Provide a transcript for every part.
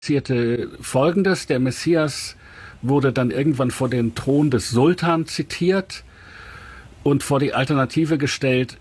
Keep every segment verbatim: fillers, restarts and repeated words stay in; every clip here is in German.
passierte Folgendes: Der Messias wurde dann irgendwann vor den Thron des Sultan zitiert und vor die Alternative gestellt,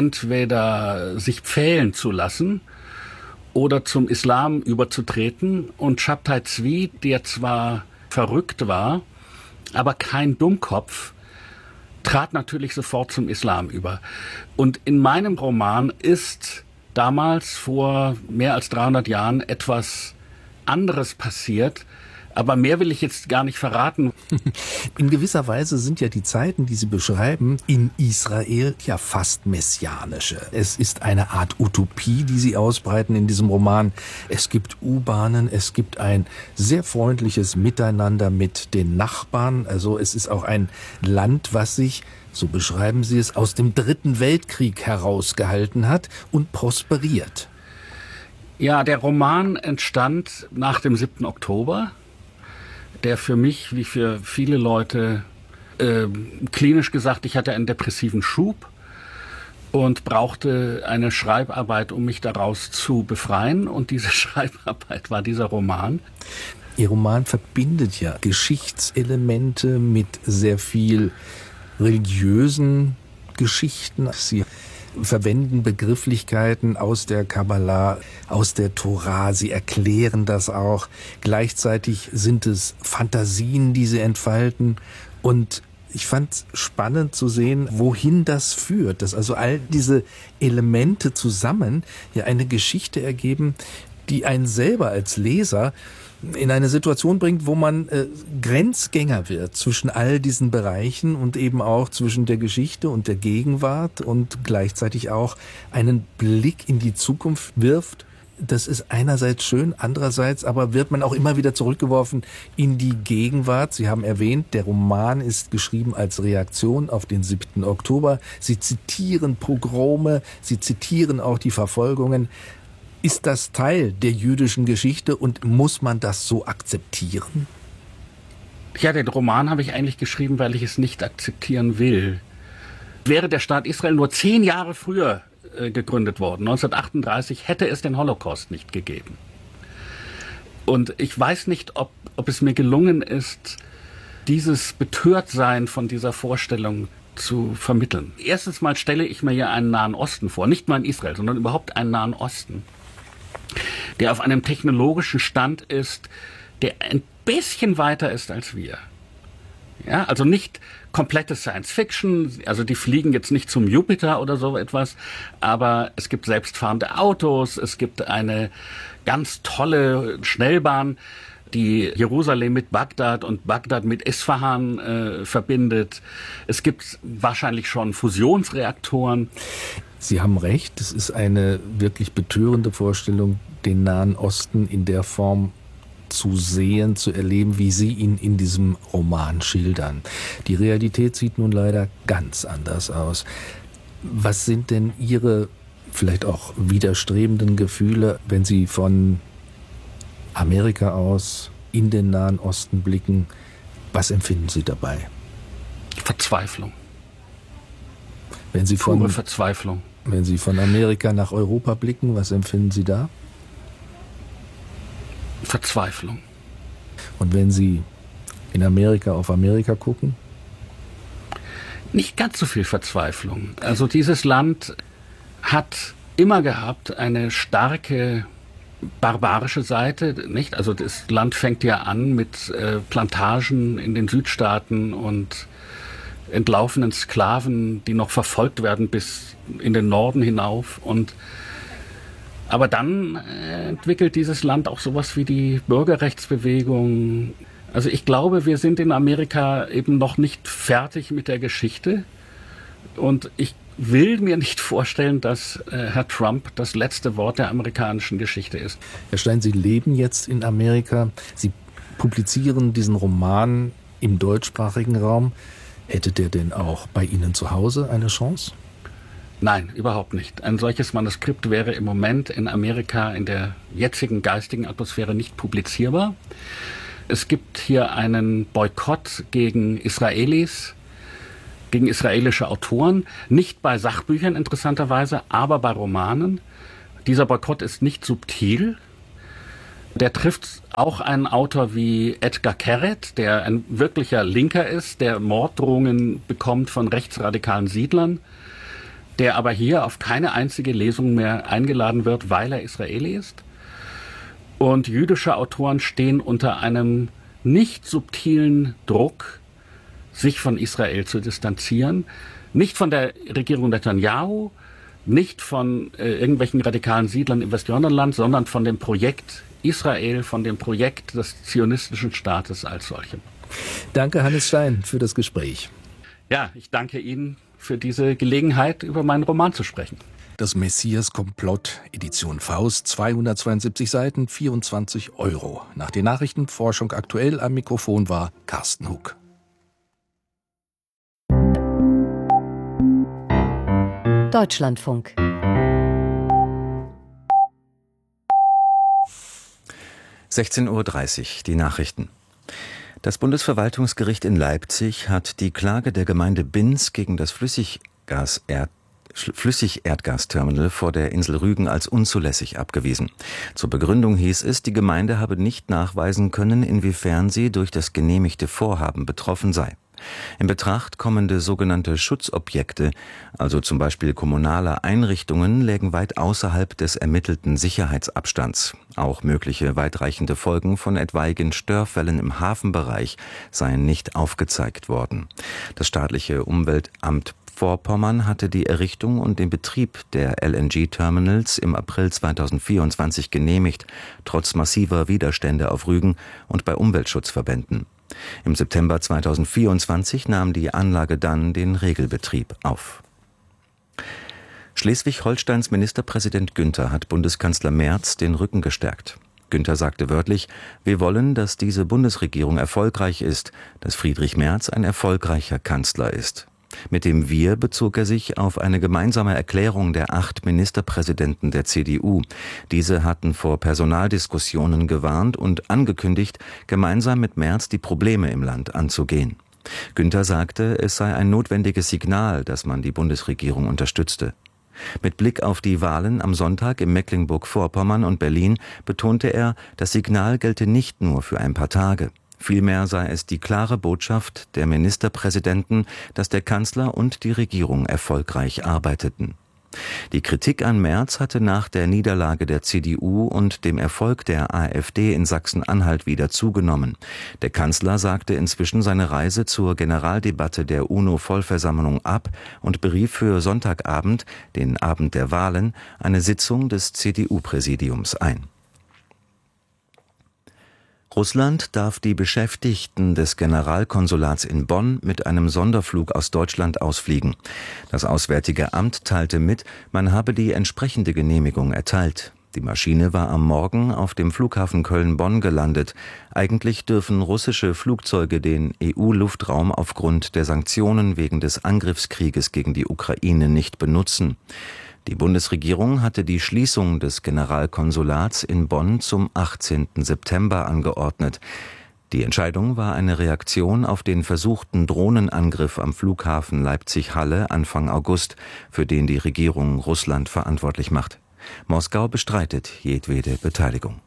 entweder sich pfählen zu lassen oder zum Islam überzutreten. Und Shabtai Tzvi, der zwar verrückt war, aber kein Dummkopf, trat natürlich sofort zum Islam über. Und in meinem Roman ist damals vor mehr als dreihundert Jahren etwas anderes passiert. Aber mehr will ich jetzt gar nicht verraten. In gewisser Weise sind ja die Zeiten, die Sie beschreiben, in Israel ja fast messianische. Es ist eine Art Utopie, die Sie ausbreiten in diesem Roman. Es gibt U-Bahnen, es gibt ein sehr freundliches Miteinander mit den Nachbarn. Also es ist auch ein Land, was sich, so beschreiben Sie es, aus dem Dritten Weltkrieg herausgehalten hat und prosperiert. Ja, der Roman entstand nach dem siebten Oktober. Der für mich, wie für viele Leute, äh, klinisch gesagt, ich hatte einen depressiven Schub und brauchte eine Schreibarbeit, um mich daraus zu befreien. Und diese Schreibarbeit war dieser Roman. Ihr Roman verbindet ja Geschichtselemente mit sehr viel religiösen Geschichten. Sie verwenden Begrifflichkeiten aus der Kabbalah, aus der Tora. Sie erklären das auch. Gleichzeitig sind es Fantasien, die sie entfalten. Und ich fand es spannend zu sehen, wohin das führt. Dass also all diese Elemente zusammen ja eine Geschichte ergeben, die einen selber als Leser in eine Situation bringt, wo man äh, Grenzgänger wird zwischen all diesen Bereichen und eben auch zwischen der Geschichte und der Gegenwart und gleichzeitig auch einen Blick in die Zukunft wirft. Das ist einerseits schön, andererseits aber wird man auch immer wieder zurückgeworfen in die Gegenwart. Sie haben erwähnt, der Roman ist geschrieben als Reaktion auf den siebten Oktober. Sie zitieren Pogrome, Sie zitieren auch die Verfolgungen. Ist das Teil der jüdischen Geschichte und muss man das so akzeptieren? Ja, den Roman habe ich eigentlich geschrieben, weil ich es nicht akzeptieren will. Wäre der Staat Israel nur zehn Jahre früher äh, gegründet worden, neunzehnhundertachtunddreißig, hätte es den Holocaust nicht gegeben. Und ich weiß nicht, ob, ob es mir gelungen ist, dieses Betörtsein von dieser Vorstellung zu vermitteln. Erstens mal stelle ich mir ja einen Nahen Osten vor, nicht nur in Israel, sondern überhaupt einen Nahen Osten, der auf einem technologischen Stand ist, der ein bisschen weiter ist als wir. Ja, also nicht komplette Science Fiction, also die fliegen jetzt nicht zum Jupiter oder so etwas, aber es gibt selbstfahrende Autos, es gibt eine ganz tolle Schnellbahn, die Jerusalem mit Bagdad und Bagdad mit Isfahan äh, verbindet. Es gibt wahrscheinlich schon Fusionsreaktoren. Sie haben recht, es ist eine wirklich betörende Vorstellung, den Nahen Osten in der Form zu sehen, zu erleben, wie Sie ihn in diesem Roman schildern. Die Realität sieht nun leider ganz anders aus. Was sind denn Ihre vielleicht auch widerstrebenden Gefühle, wenn Sie von Amerika aus in den Nahen Osten blicken? Was empfinden Sie dabei? Verzweiflung. Wenn Sie von, Pure Verzweiflung. Wenn Sie von Amerika nach Europa blicken, was empfinden Sie da? Verzweiflung. Und wenn Sie in Amerika auf Amerika gucken? Nicht ganz so viel Verzweiflung. Also dieses Land hat immer gehabt eine starke barbarische Seite, nicht? Also das Land fängt ja an mit äh, Plantagen in den Südstaaten und entlaufenen Sklaven, die noch verfolgt werden bis in den Norden hinauf. Und aber dann äh, entwickelt dieses Land auch sowas wie die Bürgerrechtsbewegung. Also ich glaube, wir sind in Amerika eben noch nicht fertig mit der Geschichte. Und ich will mir nicht vorstellen, dass äh, Herr Trump das letzte Wort der amerikanischen Geschichte ist. Herr Stein, Sie leben jetzt in Amerika. Sie publizieren diesen Roman im deutschsprachigen Raum. Hätte der denn auch bei Ihnen zu Hause eine Chance? Nein, überhaupt nicht. Ein solches Manuskript wäre im Moment in Amerika in der jetzigen geistigen Atmosphäre nicht publizierbar. Es gibt hier einen Boykott gegen Israelis, gegen israelische Autoren, nicht bei Sachbüchern interessanterweise, aber bei Romanen. Dieser Boykott ist nicht subtil. Der trifft auch einen Autor wie Edgar Keret, der ein wirklicher Linker ist, der Morddrohungen bekommt von rechtsradikalen Siedlern, der aber hier auf keine einzige Lesung mehr eingeladen wird, weil er Israeli ist. Und jüdische Autoren stehen unter einem nicht subtilen Druck, sich von Israel zu distanzieren, nicht von der Regierung Netanyahu, nicht von äh, irgendwelchen radikalen Siedlern im Westjordanland, sondern von dem Projekt Israel, von dem Projekt des zionistischen Staates als solchem. Danke, Hannes Stein, für das Gespräch. Ja, ich danke Ihnen für diese Gelegenheit, über meinen Roman zu sprechen. Das Messias-Komplott, Edition Faust, zweihundertzweiundsiebzig Seiten, vierundzwanzig Euro. Nach den Nachrichten, Forschung aktuell, am Mikrofon war Carsten Hug. Deutschlandfunk. sechzehn Uhr dreißig, die Nachrichten. Das Bundesverwaltungsgericht in Leipzig hat die Klage der Gemeinde Binz gegen das Flüssiggas-Erd Flüssigerdgasterminal vor der Insel Rügen als unzulässig abgewiesen. Zur Begründung hieß es, die Gemeinde habe nicht nachweisen können, inwiefern sie durch das genehmigte Vorhaben betroffen sei. In Betracht kommende sogenannte Schutzobjekte, also zum Beispiel kommunale Einrichtungen, lägen weit außerhalb des ermittelten Sicherheitsabstands. Auch mögliche weitreichende Folgen von etwaigen Störfällen im Hafenbereich seien nicht aufgezeigt worden. Das staatliche Umweltamt Vorpommern hatte die Errichtung und den Betrieb der L N G-Terminals im April zweitausendvierundzwanzig genehmigt, trotz massiver Widerstände auf Rügen und bei Umweltschutzverbänden. Im September zweitausendvierundzwanzig nahm die Anlage dann den Regelbetrieb auf. Schleswig-Holsteins Ministerpräsident Günther hat Bundeskanzler Merz den Rücken gestärkt. Günther sagte wörtlich: Wir wollen, dass diese Bundesregierung erfolgreich ist, dass Friedrich Merz ein erfolgreicher Kanzler ist. Mit dem Wir bezog er sich auf eine gemeinsame Erklärung der acht Ministerpräsidenten der C D U. Diese hatten vor Personaldiskussionen gewarnt und angekündigt, gemeinsam mit Merz die Probleme im Land anzugehen. Günther sagte, es sei ein notwendiges Signal, dass man die Bundesregierung unterstützte. Mit Blick auf die Wahlen am Sonntag in Mecklenburg-Vorpommern und Berlin betonte er, das Signal gelte nicht nur für ein paar Tage. Vielmehr sei es die klare Botschaft der Ministerpräsidenten, dass der Kanzler und die Regierung erfolgreich arbeiteten. Die Kritik an Merz hatte nach der Niederlage der C D U und dem Erfolg der AfD in Sachsen-Anhalt wieder zugenommen. Der Kanzler sagte inzwischen seine Reise zur Generaldebatte der UNO-Vollversammlung ab und berief für Sonntagabend, den Abend der Wahlen, eine Sitzung des C D U-Präsidiums ein. Russland darf die Beschäftigten des Generalkonsulats in Bonn mit einem Sonderflug aus Deutschland ausfliegen. Das Auswärtige Amt teilte mit, man habe die entsprechende Genehmigung erteilt. Die Maschine war am Morgen auf dem Flughafen Köln-Bonn gelandet. Eigentlich dürfen russische Flugzeuge den E U-Luftraum aufgrund der Sanktionen wegen des Angriffskrieges gegen die Ukraine nicht benutzen. Die Bundesregierung hatte die Schließung des Generalkonsulats in Bonn zum achtzehnten September angeordnet. Die Entscheidung war eine Reaktion auf den versuchten Drohnenangriff am Flughafen Leipzig-Halle Anfang August, für den die Regierung Russland verantwortlich macht. Moskau bestreitet jedwede Beteiligung.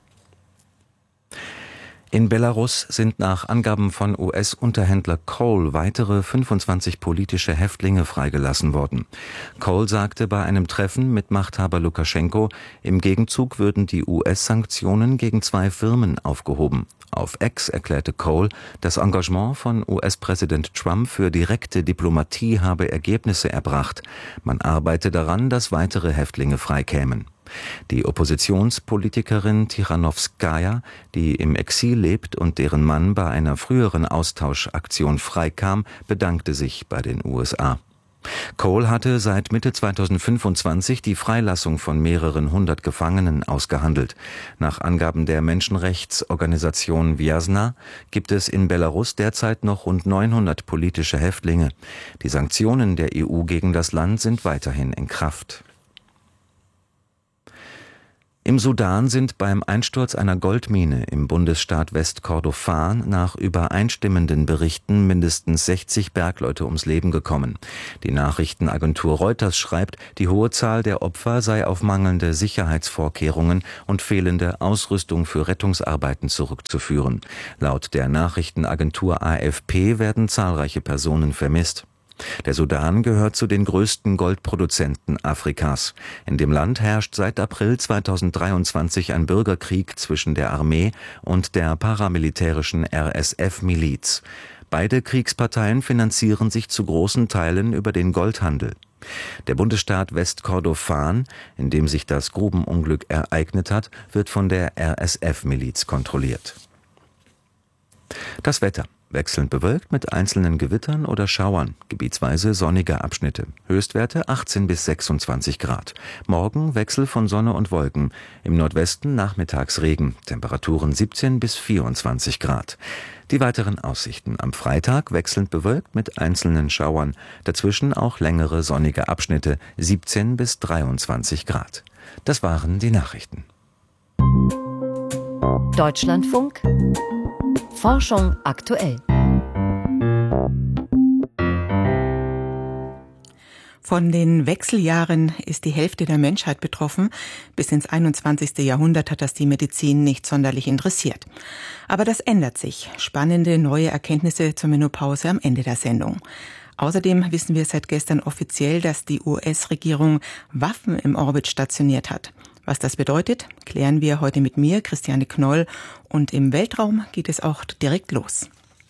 In Belarus sind nach Angaben von U S-Unterhändler Cole weitere fünfundzwanzig politische Häftlinge freigelassen worden. Cole sagte bei einem Treffen mit Machthaber Lukaschenko, im Gegenzug würden die U S-Sanktionen gegen zwei Firmen aufgehoben. Auf X erklärte Cole, das Engagement von U S-Präsident Trump für direkte Diplomatie habe Ergebnisse erbracht. Man arbeite daran, dass weitere Häftlinge freikämen. Die Oppositionspolitikerin Tichanowskaja, die im Exil lebt und deren Mann bei einer früheren Austauschaktion freikam, bedankte sich bei den U S A. Cole hatte seit Mitte zweitausendfünfundzwanzig die Freilassung von mehreren hundert Gefangenen ausgehandelt. Nach Angaben der Menschenrechtsorganisation Vjasna gibt es in Belarus derzeit noch rund neunhundert politische Häftlinge. Die Sanktionen der E U gegen das Land sind weiterhin in Kraft. Im Sudan sind beim Einsturz einer Goldmine im Bundesstaat Westkordofan nach übereinstimmenden Berichten mindestens sechzig Bergleute ums Leben gekommen. Die Nachrichtenagentur Reuters schreibt, die hohe Zahl der Opfer sei auf mangelnde Sicherheitsvorkehrungen und fehlende Ausrüstung für Rettungsarbeiten zurückzuführen. Laut der Nachrichtenagentur A F P werden zahlreiche Personen vermisst. Der Sudan gehört zu den größten Goldproduzenten Afrikas. In dem Land herrscht seit April zweitausenddreiundzwanzig ein Bürgerkrieg zwischen der Armee und der paramilitärischen R S F-Miliz. Beide Kriegsparteien finanzieren sich zu großen Teilen über den Goldhandel. Der Bundesstaat Westkordofan, in dem sich das Grubenunglück ereignet hat, wird von der R S F-Miliz kontrolliert. Das Wetter. Wechselnd bewölkt mit einzelnen Gewittern oder Schauern, gebietsweise sonnige Abschnitte. Höchstwerte achtzehn bis sechsundzwanzig Grad. Morgen Wechsel von Sonne und Wolken. Im Nordwesten nachmittags Regen. Temperaturen siebzehn bis vierundzwanzig Grad. Die weiteren Aussichten. Am Freitag wechselnd bewölkt mit einzelnen Schauern. Dazwischen auch längere sonnige Abschnitte. siebzehn bis dreiundzwanzig Grad. Das waren die Nachrichten. Deutschlandfunk Forschung aktuell. Von den Wechseljahren ist die Hälfte der Menschheit betroffen. Bis ins einundzwanzigste Jahrhundert hat das die Medizin nicht sonderlich interessiert. Aber das ändert sich. Spannende neue Erkenntnisse zur Menopause am Ende der Sendung. Außerdem wissen wir seit gestern offiziell, dass die U S-Regierung Waffen im Orbit stationiert hat. Was das bedeutet, klären wir heute mit mir, Christiane Knoll. Und im Weltraum geht es auch direkt los.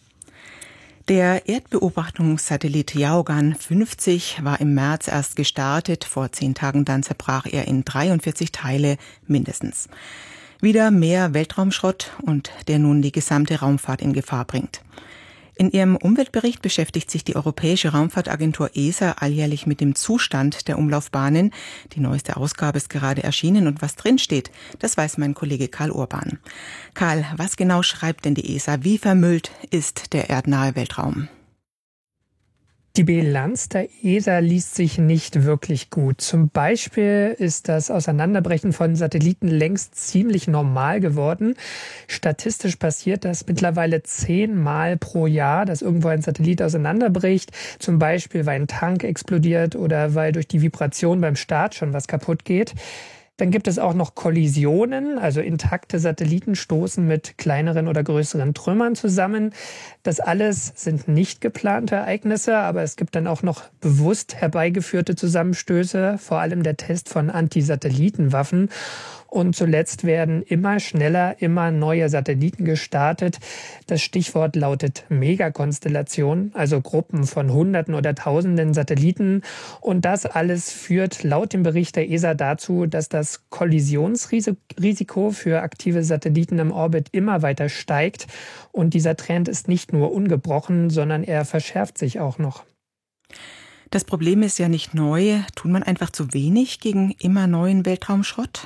Der Erdbeobachtungssatellit Yaogan fünfzig war im März erst gestartet. Vor zehn Tagen dann zerbrach er in dreiundvierzig Teile mindestens. Wieder mehr Weltraumschrott und der nun die gesamte Raumfahrt in Gefahr bringt. In ihrem Umweltbericht beschäftigt sich die Europäische Raumfahrtagentur E S A alljährlich mit dem Zustand der Umlaufbahnen. Die neueste Ausgabe ist gerade erschienen und was drinsteht, das weiß mein Kollege Karl Urban. Karl, was genau schreibt denn die E S A? Wie vermüllt ist der erdnahe Weltraum? Die Bilanz der E S A liest sich nicht wirklich gut. Zum Beispiel ist das Auseinanderbrechen von Satelliten längst ziemlich normal geworden. Statistisch passiert das mittlerweile zehnmal pro Jahr, dass irgendwo ein Satellit auseinanderbricht. Zum Beispiel, weil ein Tank explodiert oder weil durch die Vibration beim Start schon was kaputt geht. Dann gibt es auch noch Kollisionen, also intakte Satelliten stoßen mit kleineren oder größeren Trümmern zusammen. Das alles sind nicht geplante Ereignisse, aber es gibt dann auch noch bewusst herbeigeführte Zusammenstöße, vor allem der Test von Anti-Satellitenwaffen. Und zuletzt werden immer schneller, immer neue Satelliten gestartet. Das Stichwort lautet Megakonstellation, also Gruppen von Hunderten oder Tausenden Satelliten. Und das alles führt laut dem Bericht der E S A dazu, dass das Kollisionsrisiko für aktive Satelliten im Orbit immer weiter steigt. Und dieser Trend ist nicht nur ungebrochen, sondern er verschärft sich auch noch. Das Problem ist ja nicht neu. Tut man einfach zu wenig gegen immer neuen Weltraumschrott?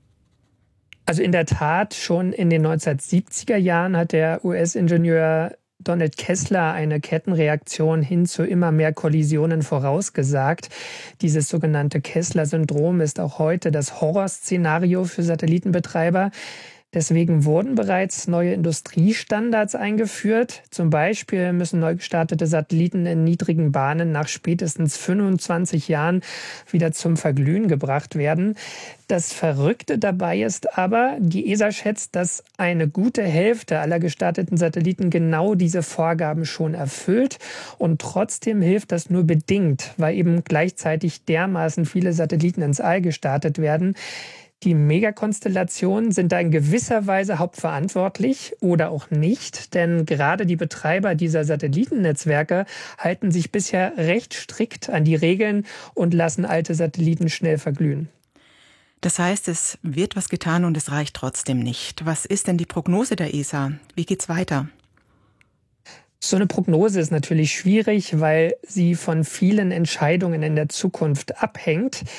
Also in der Tat, schon in den neunzehnhundertsiebziger Jahren hat der U S-Ingenieur Donald Kessler eine Kettenreaktion hin zu immer mehr Kollisionen vorausgesagt. Dieses sogenannte Kessler-Syndrom ist auch heute das Horrorszenario für Satellitenbetreiber. Deswegen wurden bereits neue Industriestandards eingeführt. Zum Beispiel müssen neu gestartete Satelliten in niedrigen Bahnen nach spätestens fünfundzwanzig Jahren wieder zum Verglühen gebracht werden. Das Verrückte dabei ist aber, die E S A schätzt, dass eine gute Hälfte aller gestarteten Satelliten genau diese Vorgaben schon erfüllt. Und trotzdem hilft das nur bedingt, weil eben gleichzeitig dermaßen viele Satelliten ins All gestartet werden. Die Megakonstellationen sind da in gewisser Weise hauptverantwortlich oder auch nicht, denn gerade die Betreiber dieser Satellitennetzwerke halten sich bisher recht strikt an die Regeln und lassen alte Satelliten schnell verglühen. Das heißt, es wird was getan und es reicht trotzdem nicht. Was ist denn die Prognose der E S A? Wie geht's weiter? So eine Prognose ist natürlich schwierig, weil sie von vielen Entscheidungen in der Zukunft abhängt.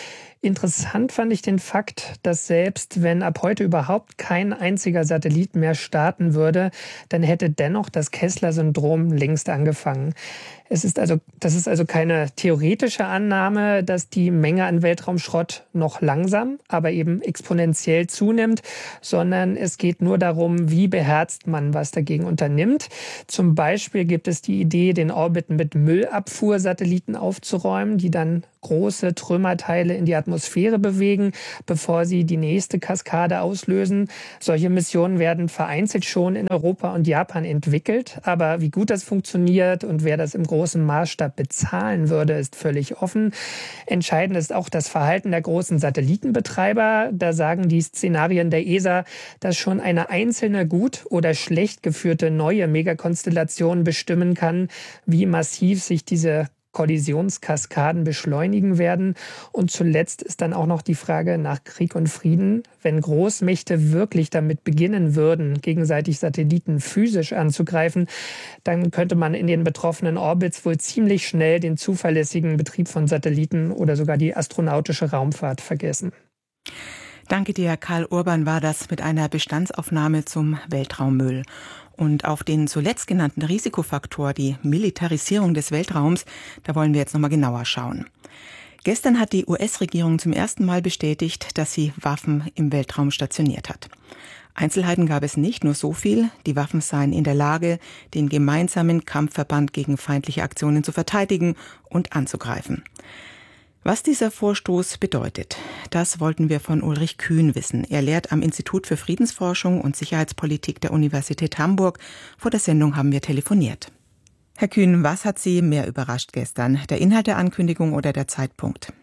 Interessant fand ich den Fakt, dass selbst wenn ab heute überhaupt kein einziger Satellit mehr starten würde, dann hätte dennoch das Kessler-Syndrom längst angefangen. Es ist also, das ist also keine theoretische Annahme, dass die Menge an Weltraumschrott noch langsam, aber eben exponentiell zunimmt, sondern es geht nur darum, wie beherzt man was dagegen unternimmt. Zum Beispiel gibt es die Idee, den Orbit mit Müllabfuhrsatelliten aufzuräumen, die dann große Trümmerteile in die Atmosphäre bewegen, bevor sie die nächste Kaskade auslösen. Solche Missionen werden vereinzelt schon in Europa und Japan entwickelt. Aber wie gut das funktioniert und wer das im großen Maßstab bezahlen würde, ist völlig offen. Entscheidend ist auch das Verhalten der großen Satellitenbetreiber. Da sagen die Szenarien der E S A, dass schon eine einzelne gut oder schlecht geführte neue Megakonstellation bestimmen kann, wie massiv sich diese Kollisionskaskaden beschleunigen werden. Und zuletzt ist dann auch noch die Frage nach Krieg und Frieden. Wenn Großmächte wirklich damit beginnen würden, gegenseitig Satelliten physisch anzugreifen, dann könnte man in den betroffenen Orbits wohl ziemlich schnell den zuverlässigen Betrieb von Satelliten oder sogar die astronautische Raumfahrt vergessen. Danke dir, Karl Urban war das mit einer Bestandsaufnahme zum Weltraummüll. Und auf den zuletzt genannten Risikofaktor, die Militarisierung des Weltraums, da wollen wir jetzt nochmal genauer schauen. Gestern hat die U S-Regierung zum ersten Mal bestätigt, dass sie Waffen im Weltraum stationiert hat. Einzelheiten gab es nicht, nur so viel: Die Waffen seien in der Lage, den gemeinsamen Kampfverband gegen feindliche Aktionen zu verteidigen und anzugreifen. Was dieser Vorstoß bedeutet, das wollten wir von Ulrich Kühn wissen. Er lehrt am Institut für Friedensforschung und Sicherheitspolitik der Universität Hamburg. Vor der Sendung haben wir telefoniert. Herr Kühn, was hat Sie mehr überrascht gestern? Der Inhalt der Ankündigung oder der Zeitpunkt?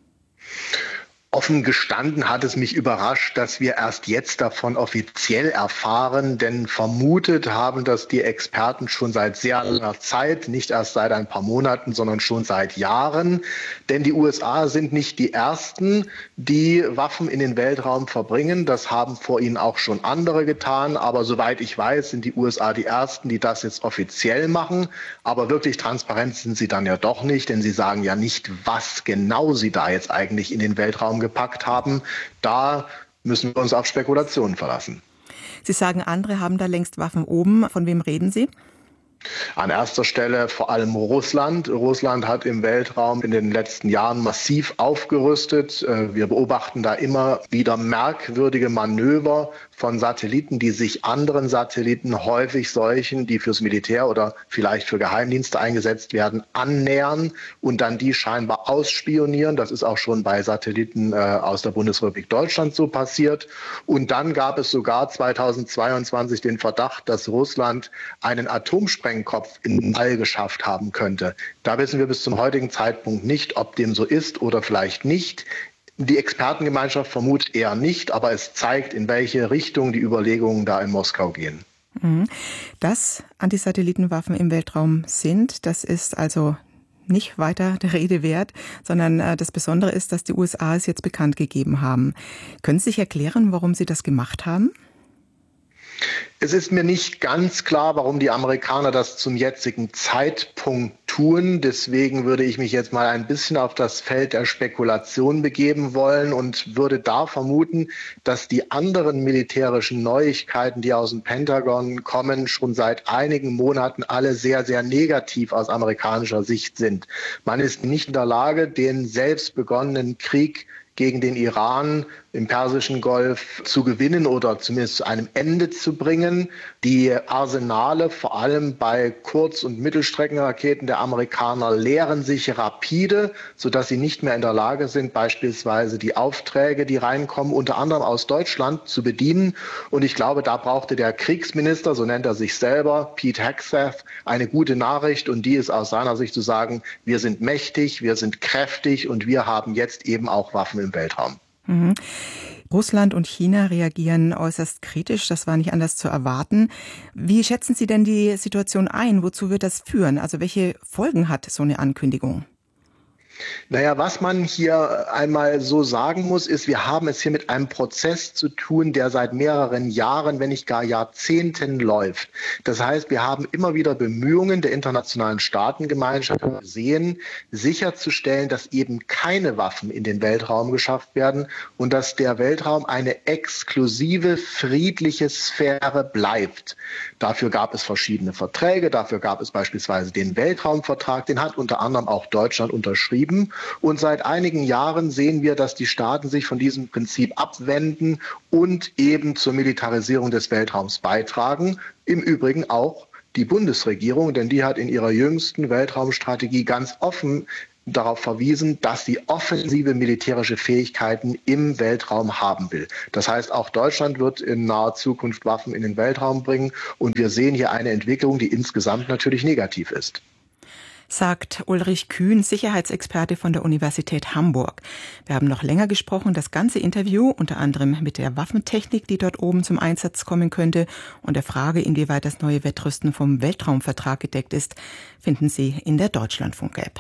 Offen gestanden hat es mich überrascht, dass wir erst jetzt davon offiziell erfahren, denn vermutet haben das die Experten schon seit sehr langer Zeit, nicht erst seit ein paar Monaten, sondern schon seit Jahren. Denn die U S A sind nicht die Ersten, die Waffen in den Weltraum verbringen. Das haben vor ihnen auch schon andere getan. Aber soweit ich weiß, sind die U S A die Ersten, die das jetzt offiziell machen. Aber wirklich transparent sind sie dann ja doch nicht, denn sie sagen ja nicht, was genau sie da jetzt eigentlich in den Weltraum gepackt haben. Da müssen wir uns auf Spekulationen verlassen. Sie sagen, andere haben da längst Waffen oben. Von wem reden Sie? An erster Stelle vor allem Russland. Russland hat im Weltraum in den letzten Jahren massiv aufgerüstet. Wir beobachten da immer wieder merkwürdige Manöver von Satelliten, die sich anderen Satelliten, häufig solchen, die fürs Militär oder vielleicht für Geheimdienste eingesetzt werden, annähern und dann die scheinbar ausspionieren. Das ist auch schon bei Satelliten äh, aus der Bundesrepublik Deutschland so passiert. Und dann gab es sogar zweitausendzweiundzwanzig den Verdacht, dass Russland einen Atomsprengkopf in All geschafft haben könnte. Da wissen wir bis zum heutigen Zeitpunkt nicht, ob dem so ist oder vielleicht nicht. Die Expertengemeinschaft vermutet eher nicht, aber es zeigt, in welche Richtung die Überlegungen da in Moskau gehen. Dass Antisatellitenwaffen im Weltraum sind, das ist also nicht weiter der Rede wert, sondern das Besondere ist, dass die U S A es jetzt bekannt gegeben haben. Können Sie sich erklären, warum Sie das gemacht haben? Es ist mir nicht ganz klar, warum die Amerikaner das zum jetzigen Zeitpunkt tun. Deswegen würde ich mich jetzt mal ein bisschen auf das Feld der Spekulation begeben wollen und würde da vermuten, dass die anderen militärischen Neuigkeiten, die aus dem Pentagon kommen, schon seit einigen Monaten alle sehr, sehr negativ aus amerikanischer Sicht sind. Man ist nicht in der Lage, den selbst begonnenen Krieg gegen den Iran im Persischen Golf zu gewinnen oder zumindest zu einem Ende zu bringen. Die Arsenale, vor allem bei Kurz- und Mittelstreckenraketen der Amerikaner, leeren sich rapide, sodass sie nicht mehr in der Lage sind, beispielsweise die Aufträge, die reinkommen, unter anderem aus Deutschland, zu bedienen. Und ich glaube, da brauchte der Kriegsminister, so nennt er sich selber, Pete Hegseth, eine gute Nachricht. Und die ist aus seiner Sicht zu sagen, wir sind mächtig, wir sind kräftig und wir haben jetzt eben auch Waffen im Weltraum. Mhm. Russland und China reagieren äußerst kritisch, das war nicht anders zu erwarten. Wie schätzen Sie denn die Situation ein? Wozu wird das führen? Also welche Folgen hat so eine Ankündigung? Naja, was man hier einmal so sagen muss, ist, wir haben es hier mit einem Prozess zu tun, der seit mehreren Jahren, wenn nicht gar Jahrzehnten läuft. Das heißt, wir haben immer wieder Bemühungen der internationalen Staatengemeinschaft gesehen, sicherzustellen, dass eben keine Waffen in den Weltraum geschafft werden und dass der Weltraum eine exklusive, friedliche Sphäre bleibt. Dafür gab es verschiedene Verträge, dafür gab es beispielsweise den Weltraumvertrag, den hat unter anderem auch Deutschland unterschrieben. Und seit einigen Jahren sehen wir, dass die Staaten sich von diesem Prinzip abwenden und eben zur Militarisierung des Weltraums beitragen. Im Übrigen auch die Bundesregierung, denn die hat in ihrer jüngsten Weltraumstrategie ganz offen darauf verwiesen, dass sie offensive militärische Fähigkeiten im Weltraum haben will. Das heißt, auch Deutschland wird in naher Zukunft Waffen in den Weltraum bringen. Und wir sehen hier eine Entwicklung, die insgesamt natürlich negativ ist. Sagt Ulrich Kühn, Sicherheitsexperte von der Universität Hamburg. Wir haben noch länger gesprochen, das ganze Interview, unter anderem mit der Waffentechnik, die dort oben zum Einsatz kommen könnte, und der Frage, inwieweit das neue Wettrüsten vom Weltraumvertrag gedeckt ist, finden Sie in der Deutschlandfunk-App.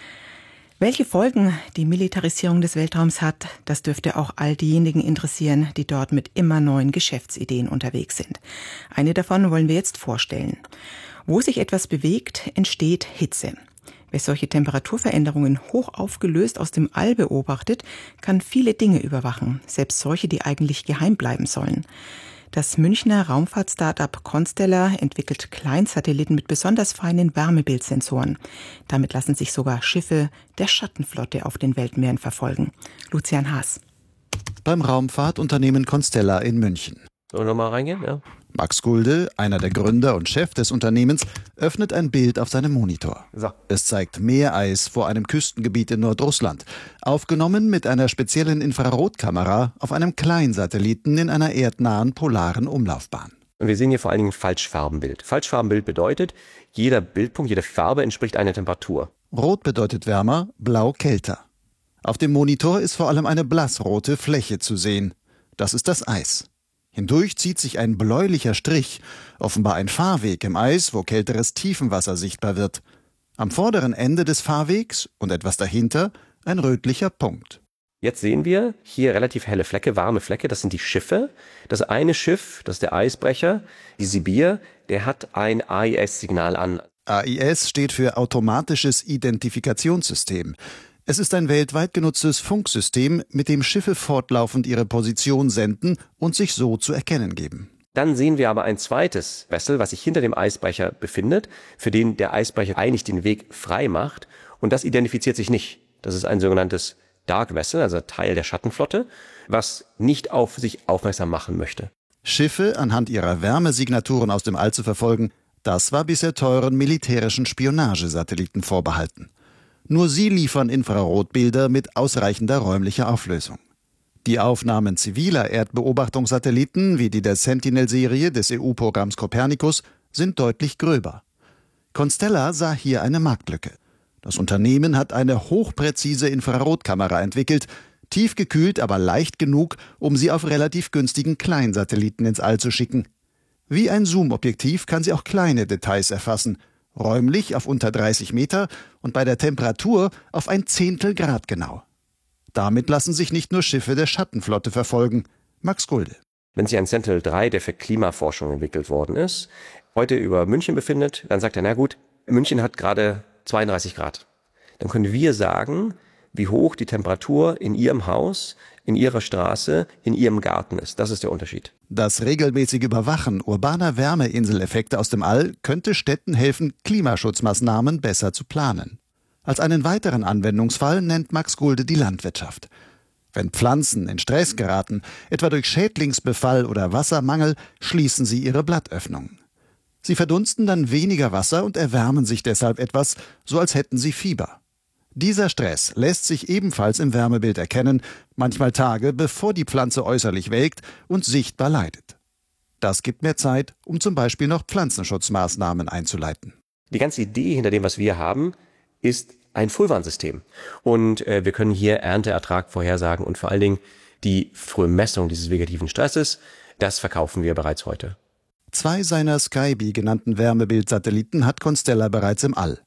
Welche Folgen die Militarisierung des Weltraums hat, das dürfte auch all diejenigen interessieren, die dort mit immer neuen Geschäftsideen unterwegs sind. Eine davon wollen wir jetzt vorstellen. Wo sich etwas bewegt, entsteht Hitze. Wer solche Temperaturveränderungen hoch aufgelöst aus dem All beobachtet, kann viele Dinge überwachen, selbst solche, die eigentlich geheim bleiben sollen. Das Münchner Raumfahrt-Startup Constellar entwickelt Kleinsatelliten mit besonders feinen Wärmebildsensoren. Damit lassen sich sogar Schiffe der Schattenflotte auf den Weltmeeren verfolgen. Lucian Haas. Beim Raumfahrtunternehmen Constellar in München. Sollen wir mal reingehen? Ja. Max Gulde, einer der Gründer und Chef des Unternehmens, öffnet ein Bild auf seinem Monitor. So. Es zeigt Meereis vor einem Küstengebiet in Nordrussland, aufgenommen mit einer speziellen Infrarotkamera auf einem Kleinsatelliten in einer erdnahen polaren Umlaufbahn. Und wir sehen hier vor allen Dingen ein Falschfarbenbild. Falschfarbenbild bedeutet, jeder Bildpunkt, jede Farbe entspricht einer Temperatur. Rot bedeutet wärmer, blau kälter. Auf dem Monitor ist vor allem eine blassrote Fläche zu sehen. Das ist das Eis. Hindurch zieht sich ein bläulicher Strich, offenbar ein Fahrweg im Eis, wo kälteres Tiefenwasser sichtbar wird. Am vorderen Ende des Fahrwegs und etwas dahinter ein rötlicher Punkt. Jetzt sehen wir hier relativ helle Flecke, warme Flecke, das sind die Schiffe. Das eine Schiff, das ist der Eisbrecher, die Sibir, der hat ein A I S-Signal an. A I S steht für Automatisches Identifikationssystem. Es ist ein weltweit genutztes Funksystem, mit dem Schiffe fortlaufend ihre Position senden und sich so zu erkennen geben. Dann sehen wir aber ein zweites Vessel, was sich hinter dem Eisbrecher befindet, für den der Eisbrecher eigentlich den Weg frei macht. Und das identifiziert sich nicht. Das ist ein sogenanntes Dark Vessel, also Teil der Schattenflotte, was nicht auf sich aufmerksam machen möchte. Schiffe anhand ihrer Wärmesignaturen aus dem All zu verfolgen, das war bisher teuren militärischen Spionagesatelliten vorbehalten. Nur sie liefern Infrarotbilder mit ausreichender räumlicher Auflösung. Die Aufnahmen ziviler Erdbeobachtungssatelliten, wie die der Sentinel-Serie des E U-Programms Copernicus, sind deutlich gröber. Constellar sah hier eine Marktlücke. Das Unternehmen hat eine hochpräzise Infrarotkamera entwickelt, tiefgekühlt, aber leicht genug, um sie auf relativ günstigen Kleinsatelliten ins All zu schicken. Wie ein Zoomobjektiv kann sie auch kleine Details erfassen, räumlich auf unter dreißig Meter und bei der Temperatur auf ein Zehntel Grad genau. Damit lassen sich nicht nur Schiffe der Schattenflotte verfolgen. Max Gulde. Wenn sich ein Sentinel drei, der für Klimaforschung entwickelt worden ist, heute über München befindet, dann sagt er, na gut, München hat gerade zweiunddreißig Grad. Dann können wir sagen, wie hoch die Temperatur in Ihrem Haus, in Ihrer Straße, in Ihrem Garten ist. Das ist der Unterschied. Das regelmäßige Überwachen urbaner Wärmeinseleffekte aus dem All könnte Städten helfen, Klimaschutzmaßnahmen besser zu planen. Als einen weiteren Anwendungsfall nennt Max Gulde die Landwirtschaft. Wenn Pflanzen in Stress geraten, etwa durch Schädlingsbefall oder Wassermangel, schließen sie ihre Blattöffnungen. Sie verdunsten dann weniger Wasser und erwärmen sich deshalb etwas, so als hätten sie Fieber. Dieser Stress lässt sich ebenfalls im Wärmebild erkennen, manchmal Tage, bevor die Pflanze äußerlich welkt und sichtbar leidet. Das gibt mehr Zeit, um zum Beispiel noch Pflanzenschutzmaßnahmen einzuleiten. Die ganze Idee hinter dem, was wir haben, ist ein Frühwarnsystem. Und äh, wir können hier Ernteertrag vorhersagen und vor allen Dingen die frühe Messung dieses vegetativen Stresses, das verkaufen wir bereits heute. Zwei seiner Skybee genannten Wärmebildsatelliten hat Constellar bereits im All.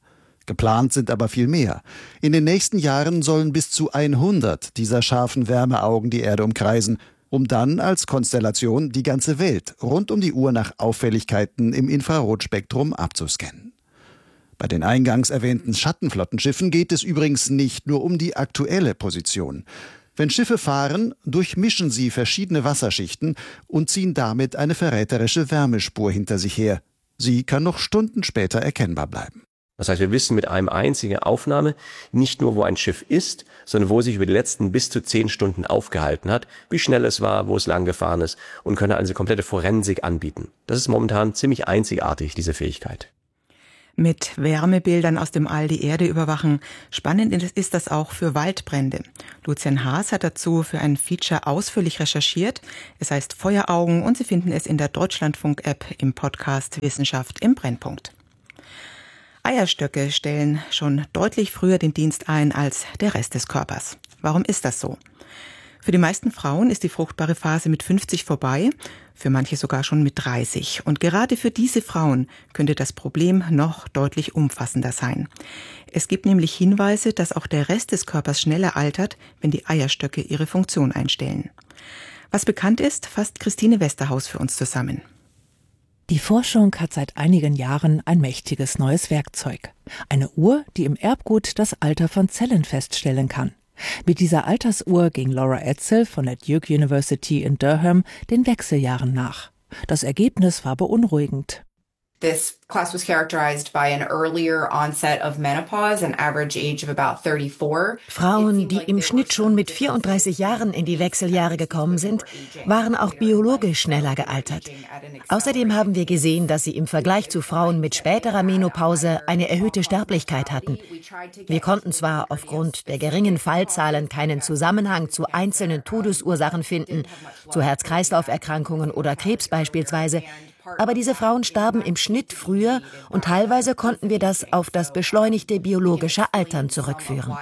Geplant sind aber viel mehr. In den nächsten Jahren sollen bis zu hundert dieser scharfen Wärmeaugen die Erde umkreisen, um dann als Konstellation die ganze Welt rund um die Uhr nach Auffälligkeiten im Infrarotspektrum abzuscannen. Bei den eingangs erwähnten Schattenflottenschiffen geht es übrigens nicht nur um die aktuelle Position. Wenn Schiffe fahren, durchmischen sie verschiedene Wasserschichten und ziehen damit eine verräterische Wärmespur hinter sich her. Sie kann noch Stunden später erkennbar bleiben. Das heißt, wir wissen mit einer einzigen Aufnahme nicht nur, wo ein Schiff ist, sondern wo es sich über die letzten bis zu zehn Stunden aufgehalten hat, wie schnell es war, wo es lang gefahren ist und können also komplette Forensik anbieten. Das ist momentan ziemlich einzigartig, diese Fähigkeit. Mit Wärmebildern aus dem All die Erde überwachen. Spannend ist das auch für Waldbrände. Lucian Haas hat dazu für ein Feature ausführlich recherchiert. Es heißt Feueraugen und Sie finden es in der Deutschlandfunk-App im Podcast Wissenschaft im Brennpunkt. Eierstöcke stellen schon deutlich früher den Dienst ein als der Rest des Körpers. Warum ist das so? Für die meisten Frauen ist die fruchtbare Phase mit fünfzig vorbei, für manche sogar schon mit dreißig. Und gerade für diese Frauen könnte das Problem noch deutlich umfassender sein. Es gibt nämlich Hinweise, dass auch der Rest des Körpers schneller altert, wenn die Eierstöcke ihre Funktion einstellen. Was bekannt ist, fasst Christine Westerhaus für uns zusammen. Die Forschung hat seit einigen Jahren ein mächtiges neues Werkzeug. Eine Uhr, die im Erbgut das Alter von Zellen feststellen kann. Mit dieser Altersuhr ging Laura Edsel von der Duke University in Durham den Wechseljahren nach. Das Ergebnis war beunruhigend. This class was characterized by an earlier onset of menopause, an average age of about thirty-four. Frauen, die im Schnitt schon mit vierunddreißig Jahren in die Wechseljahre gekommen sind, waren auch biologisch schneller gealtert. Außerdem haben wir gesehen, dass sie im Vergleich zu Frauen mit späterer Menopause eine erhöhte Sterblichkeit hatten. Wir konnten zwar aufgrund der geringen Fallzahlen keinen Zusammenhang zu einzelnen Todesursachen finden, zu Herz-Kreislauf-Erkrankungen oder Krebs beispielsweise, aber diese Frauen starben im Schnitt früher und teilweise konnten wir das auf das beschleunigte biologische Altern zurückführen.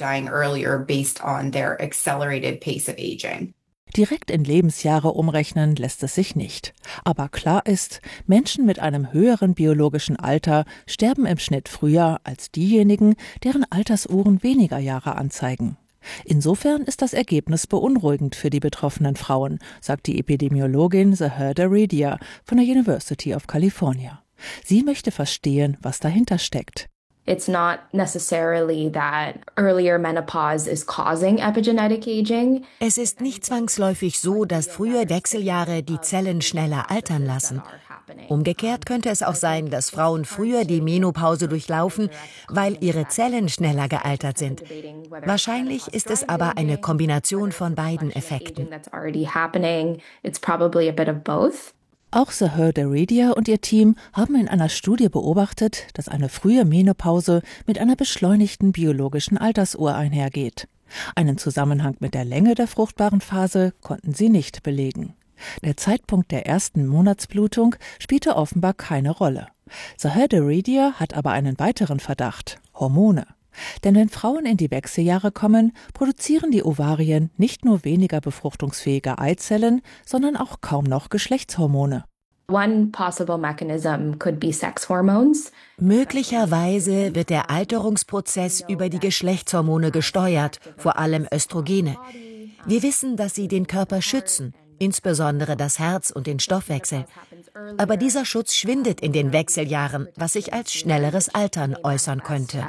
Direkt in Lebensjahre umrechnen lässt es sich nicht. Aber klar ist, Menschen mit einem höheren biologischen Alter sterben im Schnitt früher als diejenigen, deren Altersuhren weniger Jahre anzeigen. Insofern ist das Ergebnis beunruhigend für die betroffenen Frauen, sagt die Epidemiologin Zahirda Redya von der University of California. Sie möchte verstehen, was dahinter steckt. It's not necessarily that earlier menopause is causing epigenetic aging. Es ist nicht zwangsläufig so, dass frühe Wechseljahre die Zellen schneller altern lassen. Umgekehrt könnte es auch sein, dass Frauen früher die Menopause durchlaufen, weil ihre Zellen schneller gealtert sind. Wahrscheinlich ist es aber eine Kombination von beiden Effekten. Auch Zahirda Redya und ihr Team haben in einer Studie beobachtet, dass eine frühe Menopause mit einer beschleunigten biologischen Altersuhr einhergeht. Einen Zusammenhang mit der Länge der fruchtbaren Phase konnten sie nicht belegen. Der Zeitpunkt der ersten Monatsblutung spielte offenbar keine Rolle. Zahirda Redya hat aber einen weiteren Verdacht: Hormone. Denn wenn Frauen in die Wechseljahre kommen, produzieren die Ovarien nicht nur weniger befruchtungsfähige Eizellen, sondern auch kaum noch Geschlechtshormone. One possible mechanism could be sex hormones. Möglicherweise wird der Alterungsprozess über die Geschlechtshormone gesteuert, vor allem Östrogene. Wir wissen, dass sie den Körper schützen, insbesondere das Herz und den Stoffwechsel. Aber dieser Schutz schwindet in den Wechseljahren, was sich als schnelleres Altern äußern könnte.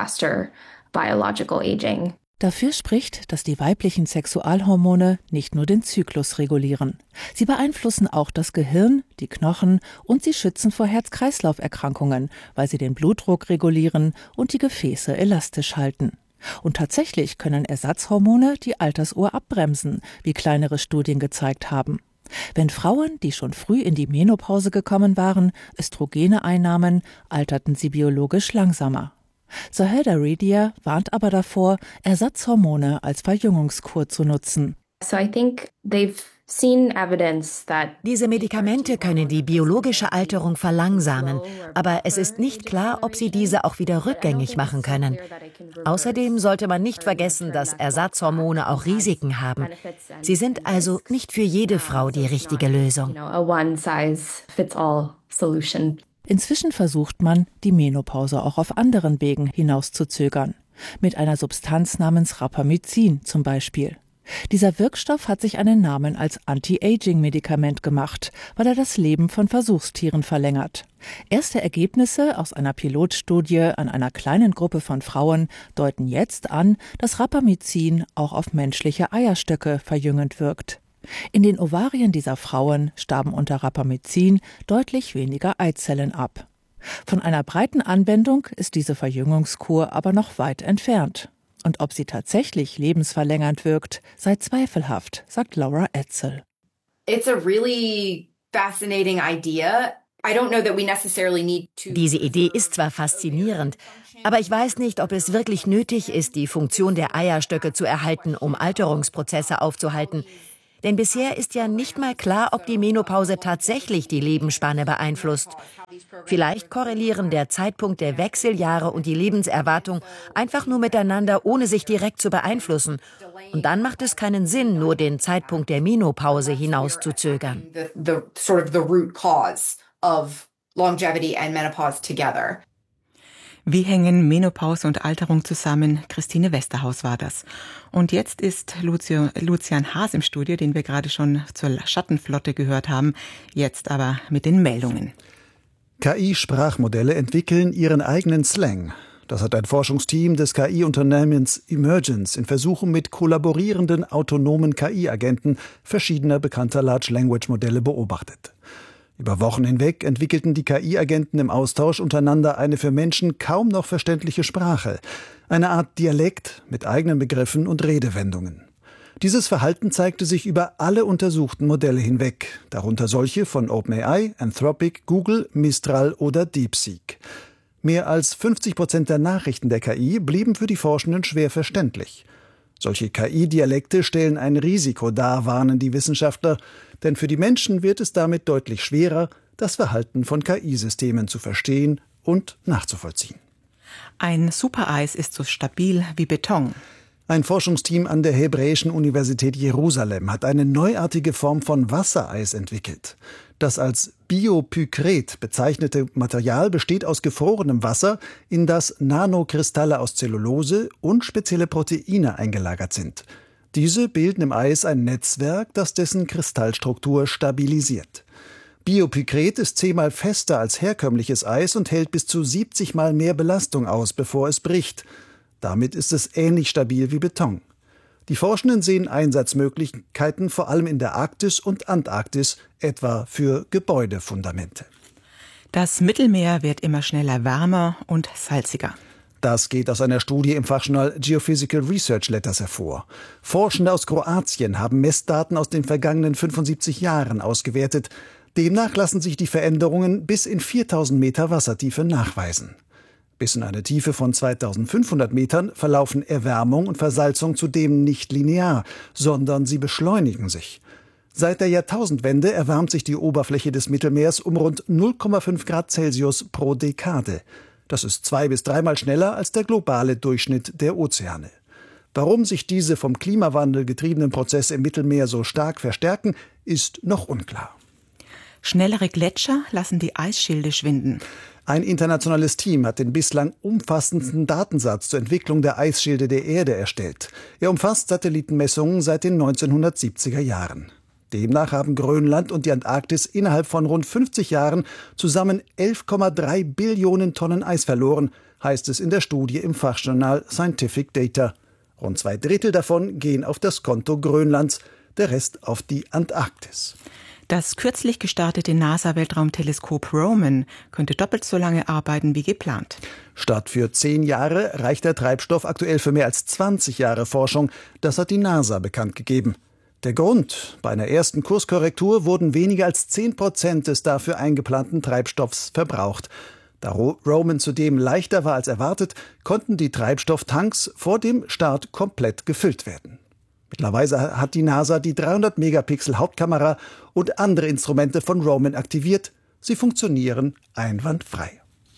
Dafür spricht, dass die weiblichen Sexualhormone nicht nur den Zyklus regulieren. Sie beeinflussen auch das Gehirn, die Knochen und sie schützen vor Herz-Kreislauf-Erkrankungen, weil sie den Blutdruck regulieren und die Gefäße elastisch halten. Und tatsächlich können Ersatzhormone die Altersuhr abbremsen, wie kleinere Studien gezeigt haben. Wenn Frauen, die schon früh in die Menopause gekommen waren, Östrogene einnahmen, alterten sie biologisch langsamer. Zahirda Redya warnt aber davor, Ersatzhormone als Verjüngungskur zu nutzen. So I think they've seen evidence that Diese Medikamente können die biologische Alterung verlangsamen, aber es ist nicht klar, ob sie diese auch wieder rückgängig machen können. Außerdem sollte man nicht vergessen, dass Ersatzhormone auch Risiken haben. Sie sind also nicht für jede Frau die richtige Lösung. Inzwischen versucht man, die Menopause auch auf anderen Wegen hinauszuzögern. Mit einer Substanz namens Rapamycin zum Beispiel. Dieser Wirkstoff hat sich einen Namen als Anti-Aging-Medikament gemacht, weil er das Leben von Versuchstieren verlängert. Erste Ergebnisse aus einer Pilotstudie an einer kleinen Gruppe von Frauen deuten jetzt an, dass Rapamycin auch auf menschliche Eierstöcke verjüngend wirkt. In den Ovarien dieser Frauen starben unter Rapamycin deutlich weniger Eizellen ab. Von einer breiten Anwendung ist diese Verjüngungskur aber noch weit entfernt. Und ob sie tatsächlich lebensverlängernd wirkt, sei zweifelhaft, sagt Laura Etzel. It's a really fascinating idea. I don't know that we necessarily need to. Diese Idee ist zwar faszinierend, aber ich weiß nicht, ob es wirklich nötig ist, die Funktion der Eierstöcke zu erhalten, um Alterungsprozesse aufzuhalten. Denn bisher ist ja nicht mal klar, ob die Menopause tatsächlich die Lebensspanne beeinflusst. Vielleicht korrelieren der Zeitpunkt der Wechseljahre und die Lebenserwartung einfach nur miteinander, ohne sich direkt zu beeinflussen. Und dann macht es keinen Sinn, nur den Zeitpunkt der Menopause hinauszuzögern. The, the sort of the root cause of longevity and menopause together. Wie hängen Menopause und Alterung zusammen? Christine Westerhaus war das. Und jetzt ist Lucio, Lucian Haas im Studio, den wir gerade schon zur Schattenflotte gehört haben. Jetzt aber mit den Meldungen. K I-Sprachmodelle entwickeln ihren eigenen Slang. Das hat ein Forschungsteam des K I-Unternehmens Emergence in Versuchen mit kollaborierenden autonomen K I-Agenten verschiedener bekannter Large-Language-Modelle beobachtet. Über Wochen hinweg entwickelten die K I-Agenten im Austausch untereinander eine für Menschen kaum noch verständliche Sprache, eine Art Dialekt mit eigenen Begriffen und Redewendungen. Dieses Verhalten zeigte sich über alle untersuchten Modelle hinweg, darunter solche von OpenAI, Anthropic, Google, Mistral oder DeepSeek. Mehr als fünfzig Prozent der Nachrichten der K I blieben für die Forschenden schwer verständlich. Solche K I-Dialekte stellen ein Risiko dar, warnen die Wissenschaftler, denn für die Menschen wird es damit deutlich schwerer, das Verhalten von K I-Systemen zu verstehen und nachzuvollziehen. Ein Supereis ist so stabil wie Beton. Ein Forschungsteam an der Hebräischen Universität Jerusalem hat eine neuartige Form von Wassereis entwickelt. Das als Biopykret bezeichnete Material besteht aus gefrorenem Wasser, in das Nanokristalle aus Zellulose und spezielle Proteine eingelagert sind. Diese bilden im Eis ein Netzwerk, das dessen Kristallstruktur stabilisiert. Biopykret ist zehnmal fester als herkömmliches Eis und hält bis zu siebzig Mal mehr Belastung aus, bevor es bricht. Damit ist es ähnlich stabil wie Beton. Die Forschenden sehen Einsatzmöglichkeiten vor allem in der Arktis und Antarktis, etwa für Gebäudefundamente. Das Mittelmeer wird immer schneller wärmer und salziger. Das geht aus einer Studie im Fachjournal Geophysical Research Letters hervor. Forschende aus Kroatien haben Messdaten aus den vergangenen fünfundsiebzig Jahren ausgewertet. Demnach lassen sich die Veränderungen bis in viertausend Meter Wassertiefe nachweisen. Bis in eine Tiefe von zweitausendfünfhundert Metern verlaufen Erwärmung und Versalzung zudem nicht linear, sondern sie beschleunigen sich. Seit der Jahrtausendwende erwärmt sich die Oberfläche des Mittelmeers um rund null Komma fünf Grad Celsius pro Dekade. Das ist zwei- bis dreimal schneller als der globale Durchschnitt der Ozeane. Warum sich diese vom Klimawandel getriebenen Prozesse im Mittelmeer so stark verstärken, ist noch unklar. Schnellere Gletscher lassen die Eisschilde schwinden. Ein internationales Team hat den bislang umfassendsten Datensatz zur Entwicklung der Eisschilde der Erde erstellt. Er umfasst Satellitenmessungen seit den neunzehnhundertsiebziger Jahren. Demnach haben Grönland und die Antarktis innerhalb von rund fünfzig Jahren zusammen elf Komma drei Billionen Tonnen Eis verloren, heißt es in der Studie im Fachjournal Scientific Data. Rund zwei Drittel davon gehen auf das Konto Grönlands, der Rest auf die Antarktis. Das kürzlich gestartete NASA-Weltraumteleskop Roman könnte doppelt so lange arbeiten wie geplant. Statt für zehn Jahre reicht der Treibstoff aktuell für mehr als zwanzig Jahre Forschung. Das hat die NASA bekannt gegeben. Der Grund: Bei einer ersten Kurskorrektur wurden weniger als zehn Prozent des dafür eingeplanten Treibstoffs verbraucht. Da Roman zudem leichter war als erwartet, konnten die Treibstofftanks vor dem Start komplett gefüllt werden. Mittlerweile hat die NASA die dreihundert Megapixel Hauptkamera und andere Instrumente von Roman aktiviert. Sie funktionieren einwandfrei.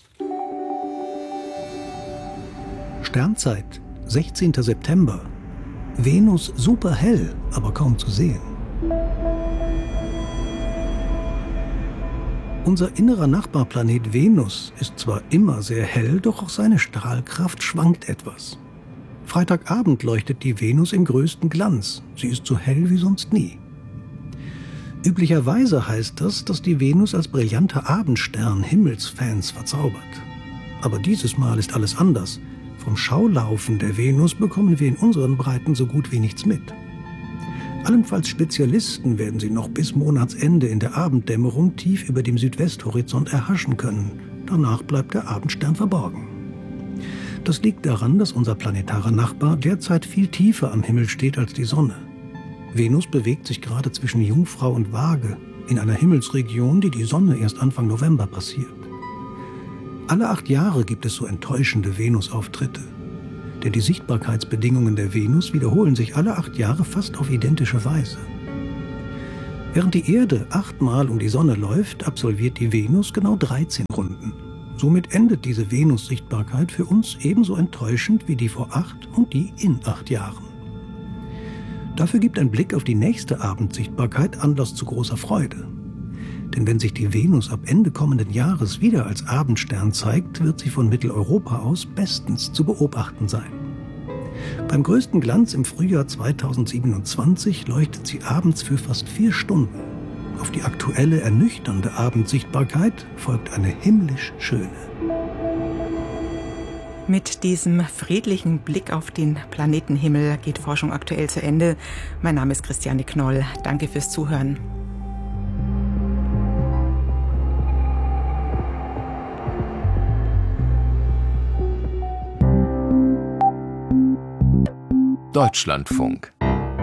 Sternzeit, sechzehnter September. Venus super hell, aber kaum zu sehen. Unser innerer Nachbarplanet Venus ist zwar immer sehr hell, doch auch seine Strahlkraft schwankt etwas. Freitagabend leuchtet die Venus im größten Glanz. Sie ist so hell wie sonst nie. Üblicherweise heißt das, dass die Venus als brillanter Abendstern Himmelsfans verzaubert. Aber dieses Mal ist alles anders. Vom Schaulaufen der Venus bekommen wir in unseren Breiten so gut wie nichts mit. Allenfalls Spezialisten werden sie noch bis Monatsende in der Abenddämmerung tief über dem Südwesthorizont erhaschen können. Danach bleibt der Abendstern verborgen. Das liegt daran, dass unser planetarer Nachbar derzeit viel tiefer am Himmel steht als die Sonne. Venus bewegt sich gerade zwischen Jungfrau und Waage, in einer Himmelsregion, die die Sonne erst Anfang November passiert. Alle acht Jahre gibt es so enttäuschende Venusauftritte. Denn die Sichtbarkeitsbedingungen der Venus wiederholen sich alle acht Jahre fast auf identische Weise. Während die Erde achtmal um die Sonne läuft, absolviert die Venus genau dreizehn Runden. Somit endet diese Venus-Sichtbarkeit für uns ebenso enttäuschend wie die vor acht und die in acht Jahren. Dafür gibt ein Blick auf die nächste Abendsichtbarkeit Anlass zu großer Freude. Denn wenn sich die Venus ab Ende kommenden Jahres wieder als Abendstern zeigt, wird sie von Mitteleuropa aus bestens zu beobachten sein. Beim größten Glanz im Frühjahr zweitausendsiebenundzwanzig leuchtet sie abends für fast vier Stunden. Auf die aktuelle, ernüchternde Abendsichtbarkeit folgt eine himmlisch schöne. Mit diesem friedlichen Blick auf den Planetenhimmel geht Forschung aktuell zu Ende. Mein Name ist Christiane Knoll. Danke fürs Zuhören. Deutschlandfunk.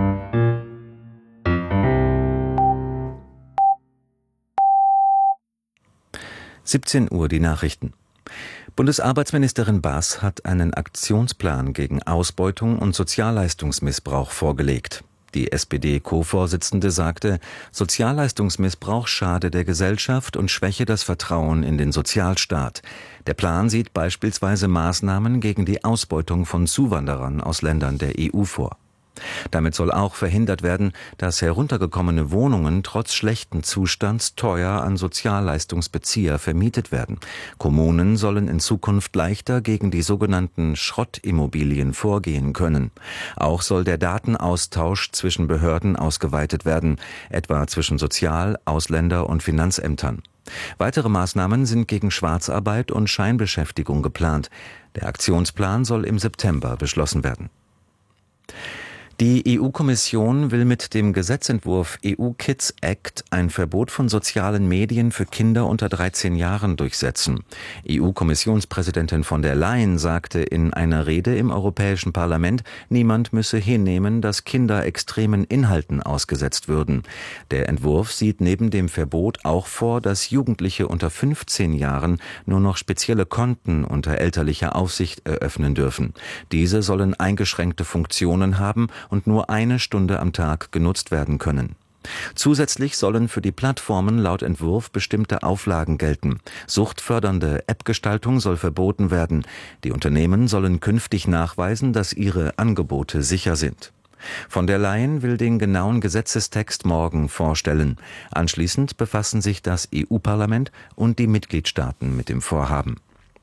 siebzehn Uhr die Nachrichten. Bundesarbeitsministerin Baas hat einen Aktionsplan gegen Ausbeutung und Sozialleistungsmissbrauch vorgelegt. Die S P D-Co-Vorsitzende sagte, Sozialleistungsmissbrauch schade der Gesellschaft und schwäche das Vertrauen in den Sozialstaat. Der Plan sieht beispielsweise Maßnahmen gegen die Ausbeutung von Zuwanderern aus Ländern der E U vor. Damit soll auch verhindert werden, dass heruntergekommene Wohnungen trotz schlechten Zustands teuer an Sozialleistungsbezieher vermietet werden. Kommunen sollen in Zukunft leichter gegen die sogenannten Schrottimmobilien vorgehen können. Auch soll der Datenaustausch zwischen Behörden ausgeweitet werden, etwa zwischen Sozial-, Ausländer- und Finanzämtern. Weitere Maßnahmen sind gegen Schwarzarbeit und Scheinbeschäftigung geplant. Der Aktionsplan soll im September beschlossen werden. Die E U-Kommission will mit dem Gesetzentwurf E U Kids Act ein Verbot von sozialen Medien für Kinder unter dreizehn Jahren durchsetzen. E U-Kommissionspräsidentin von der Leyen sagte in einer Rede im Europäischen Parlament, niemand müsse hinnehmen, dass Kinder extremen Inhalten ausgesetzt würden. Der Entwurf sieht neben dem Verbot auch vor, dass Jugendliche unter fünfzehn Jahren nur noch spezielle Konten unter elterlicher Aufsicht eröffnen dürfen. Diese sollen eingeschränkte Funktionen haben und nur eine Stunde am Tag genutzt werden können. Zusätzlich sollen für die Plattformen laut Entwurf bestimmte Auflagen gelten. Suchtfördernde App-Gestaltung soll verboten werden. Die Unternehmen sollen künftig nachweisen, dass ihre Angebote sicher sind. Von der Leyen will den genauen Gesetzestext morgen vorstellen. Anschließend befassen sich das E U-Parlament und die Mitgliedstaaten mit dem Vorhaben.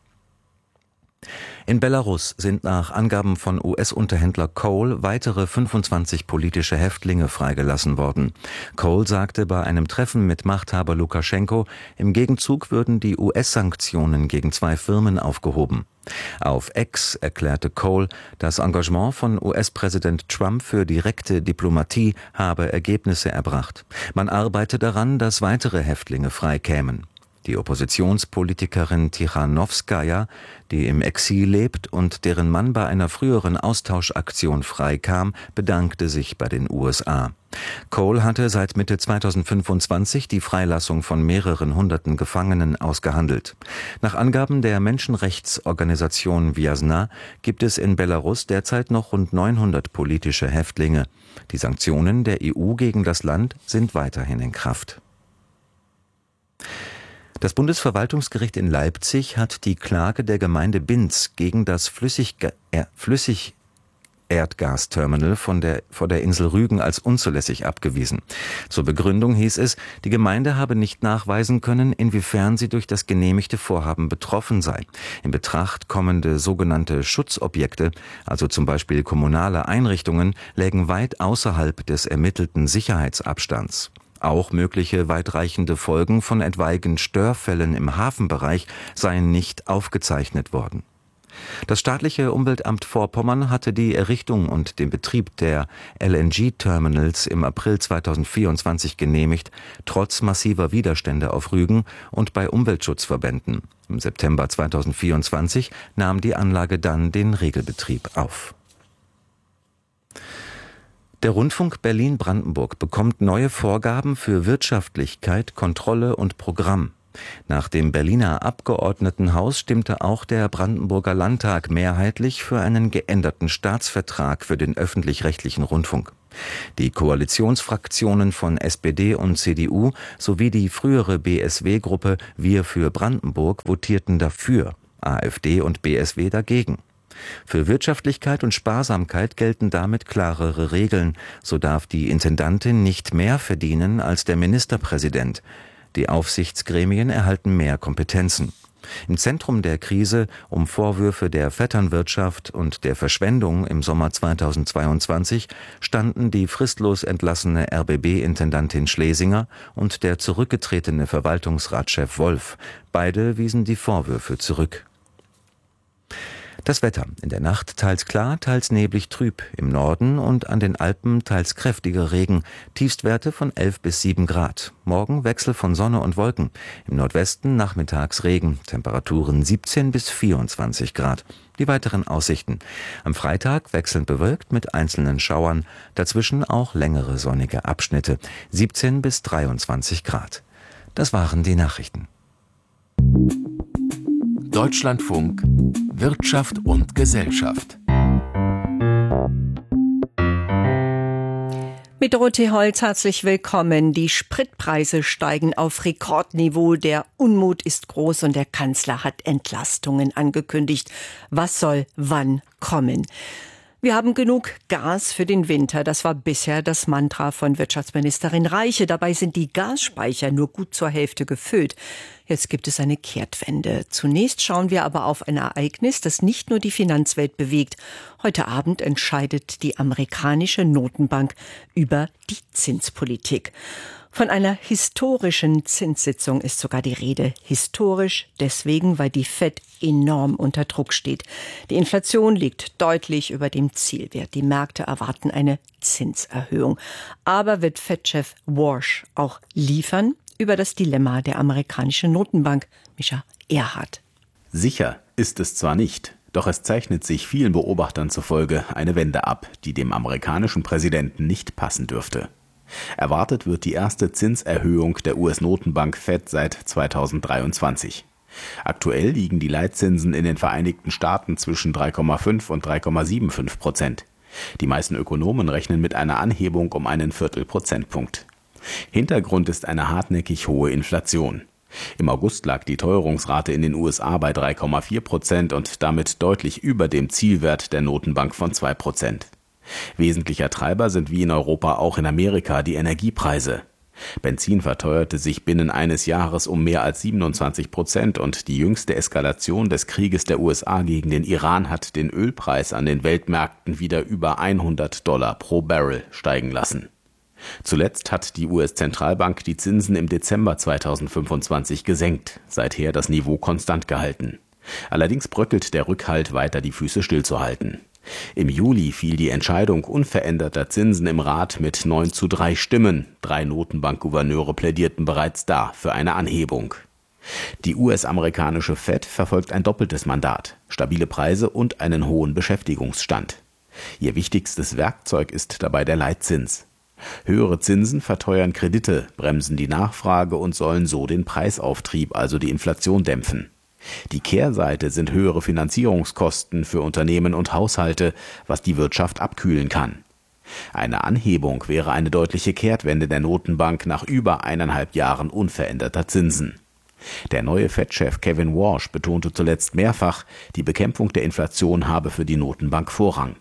In Belarus sind nach Angaben von U S-Unterhändler Cole weitere fünfundzwanzig politische Häftlinge freigelassen worden. Cole sagte bei einem Treffen mit Machthaber Lukaschenko, im Gegenzug würden die U S-Sanktionen gegen zwei Firmen aufgehoben. Auf X erklärte Cole, das Engagement von U S-Präsident Trump für direkte Diplomatie habe Ergebnisse erbracht. Man arbeite daran, dass weitere Häftlinge freikämen. Die Oppositionspolitikerin Tichanowskaja, die im Exil lebt und deren Mann bei einer früheren Austauschaktion freikam, bedankte sich bei den U S A. Cole hatte seit Mitte zweitausendfünfundzwanzig die Freilassung von mehreren hunderten Gefangenen ausgehandelt. Nach Angaben der Menschenrechtsorganisation Vjasna gibt es in Belarus derzeit noch rund neunhundert politische Häftlinge. Die Sanktionen der E U gegen das Land sind weiterhin in Kraft. Das Bundesverwaltungsgericht in Leipzig hat die Klage der Gemeinde Binz gegen das Flüssig, äh, Flüssig Erdgasterminal von der, vor der Insel Rügen als unzulässig abgewiesen. Zur Begründung hieß es, die Gemeinde habe nicht nachweisen können, inwiefern sie durch das genehmigte Vorhaben betroffen sei. In Betracht kommende sogenannte Schutzobjekte, also zum Beispiel kommunale Einrichtungen, lägen weit außerhalb des ermittelten Sicherheitsabstands. Auch mögliche weitreichende Folgen von etwaigen Störfällen im Hafenbereich seien nicht aufgezeichnet worden. Das staatliche Umweltamt Vorpommern hatte die Errichtung und den Betrieb der L N G-Terminals im April zweitausendvierundzwanzig genehmigt, trotz massiver Widerstände auf Rügen und bei Umweltschutzverbänden. Im September zweitausendvierundzwanzig nahm die Anlage dann den Regelbetrieb auf. Der Rundfunk Berlin-Brandenburg bekommt neue Vorgaben für Wirtschaftlichkeit, Kontrolle und Programm. Nach dem Berliner Abgeordnetenhaus stimmte auch der Brandenburger Landtag mehrheitlich für einen geänderten Staatsvertrag für den öffentlich-rechtlichen Rundfunk. Die Koalitionsfraktionen von S P D und C D U sowie die frühere B S W-Gruppe Wir für Brandenburg votierten dafür, AfD und B S W dagegen. Für Wirtschaftlichkeit und Sparsamkeit gelten damit klarere Regeln. So darf die Intendantin nicht mehr verdienen als der Ministerpräsident. Die Aufsichtsgremien erhalten mehr Kompetenzen. Im Zentrum der Krise um Vorwürfe der Vetternwirtschaft und der Verschwendung im Sommer zweitausendzweiundzwanzig standen die fristlos entlassene R B B-Intendantin Schlesinger und der zurückgetretene Verwaltungsratschef Wolf. Beide wiesen die Vorwürfe zurück. Das Wetter. In der Nacht teils klar, teils neblig trüb. Im Norden und an den Alpen teils kräftiger Regen. Tiefstwerte von elf bis sieben Grad. Morgen Wechsel von Sonne und Wolken. Im Nordwesten nachmittags Regen. Temperaturen siebzehn bis vierundzwanzig Grad. Die weiteren Aussichten. Am Freitag wechselnd bewölkt mit einzelnen Schauern. Dazwischen auch längere sonnige Abschnitte. siebzehn bis dreiundzwanzig Grad. Das waren die Nachrichten. Deutschlandfunk Wirtschaft und Gesellschaft. Mit Dorothee Holz herzlich willkommen. Die Spritpreise steigen auf Rekordniveau. Der Unmut ist groß und der Kanzler hat Entlastungen angekündigt. Was soll wann kommen? Wir haben genug Gas für den Winter. Das war bisher das Mantra von Wirtschaftsministerin Reiche. Dabei sind die Gasspeicher nur gut zur Hälfte gefüllt. Jetzt gibt es eine Kehrtwende. Zunächst schauen wir aber auf ein Ereignis, das nicht nur die Finanzwelt bewegt. Heute Abend entscheidet die amerikanische Notenbank über die Zinspolitik. Von einer historischen Zinssitzung ist sogar die Rede. Historisch deswegen, weil die Fed enorm unter Druck steht. Die Inflation liegt deutlich über dem Zielwert. Die Märkte erwarten eine Zinserhöhung. Aber wird Fed-Chef Warsh auch liefern über das Dilemma der amerikanischen Notenbank? Mischa Erhardt. Sicher ist es zwar nicht, doch es zeichnet sich vielen Beobachtern zufolge eine Wende ab, die dem amerikanischen Präsidenten nicht passen dürfte. Erwartet wird die erste Zinserhöhung der U S-Notenbank Fed seit zweitausenddreiundzwanzig. Aktuell liegen die Leitzinsen in den Vereinigten Staaten zwischen drei Komma fünf und drei Komma fünfundsiebzig Prozent. Die meisten Ökonomen rechnen mit einer Anhebung um einen Viertelprozentpunkt. Hintergrund ist eine hartnäckig hohe Inflation. Im August lag die Teuerungsrate in den U S A bei drei Komma vier Prozent und damit deutlich über dem Zielwert der Notenbank von zwei Prozent. Wesentlicher Treiber sind wie in Europa auch in Amerika die Energiepreise. Benzin verteuerte sich binnen eines Jahres um mehr als siebenundzwanzig Prozent und die jüngste Eskalation des Krieges der U S A gegen den Iran hat den Ölpreis an den Weltmärkten wieder über hundert Dollar pro Barrel steigen lassen. Zuletzt hat die U S-Zentralbank die Zinsen im Dezember zweitausendfünfundzwanzig gesenkt, seither das Niveau konstant gehalten. Allerdings bröckelt der Rückhalt, weiter die Füße stillzuhalten. Im Juli fiel die Entscheidung unveränderter Zinsen im Rat mit neun zu drei Stimmen. Drei Notenbankgouverneure plädierten bereits da für eine Anhebung. Die U S-amerikanische Fed verfolgt ein doppeltes Mandat: stabile Preise und einen hohen Beschäftigungsstand. Ihr wichtigstes Werkzeug ist dabei der Leitzins. Höhere Zinsen verteuern Kredite, bremsen die Nachfrage und sollen so den Preisauftrieb, also die Inflation, dämpfen. Die Kehrseite sind höhere Finanzierungskosten für Unternehmen und Haushalte, was die Wirtschaft abkühlen kann. Eine Anhebung wäre eine deutliche Kehrtwende der Notenbank nach über eineinhalb Jahren unveränderter Zinsen. Der neue Fed-Chef Kevin Warsh betonte zuletzt mehrfach, die Bekämpfung der Inflation habe für die Notenbank Vorrang.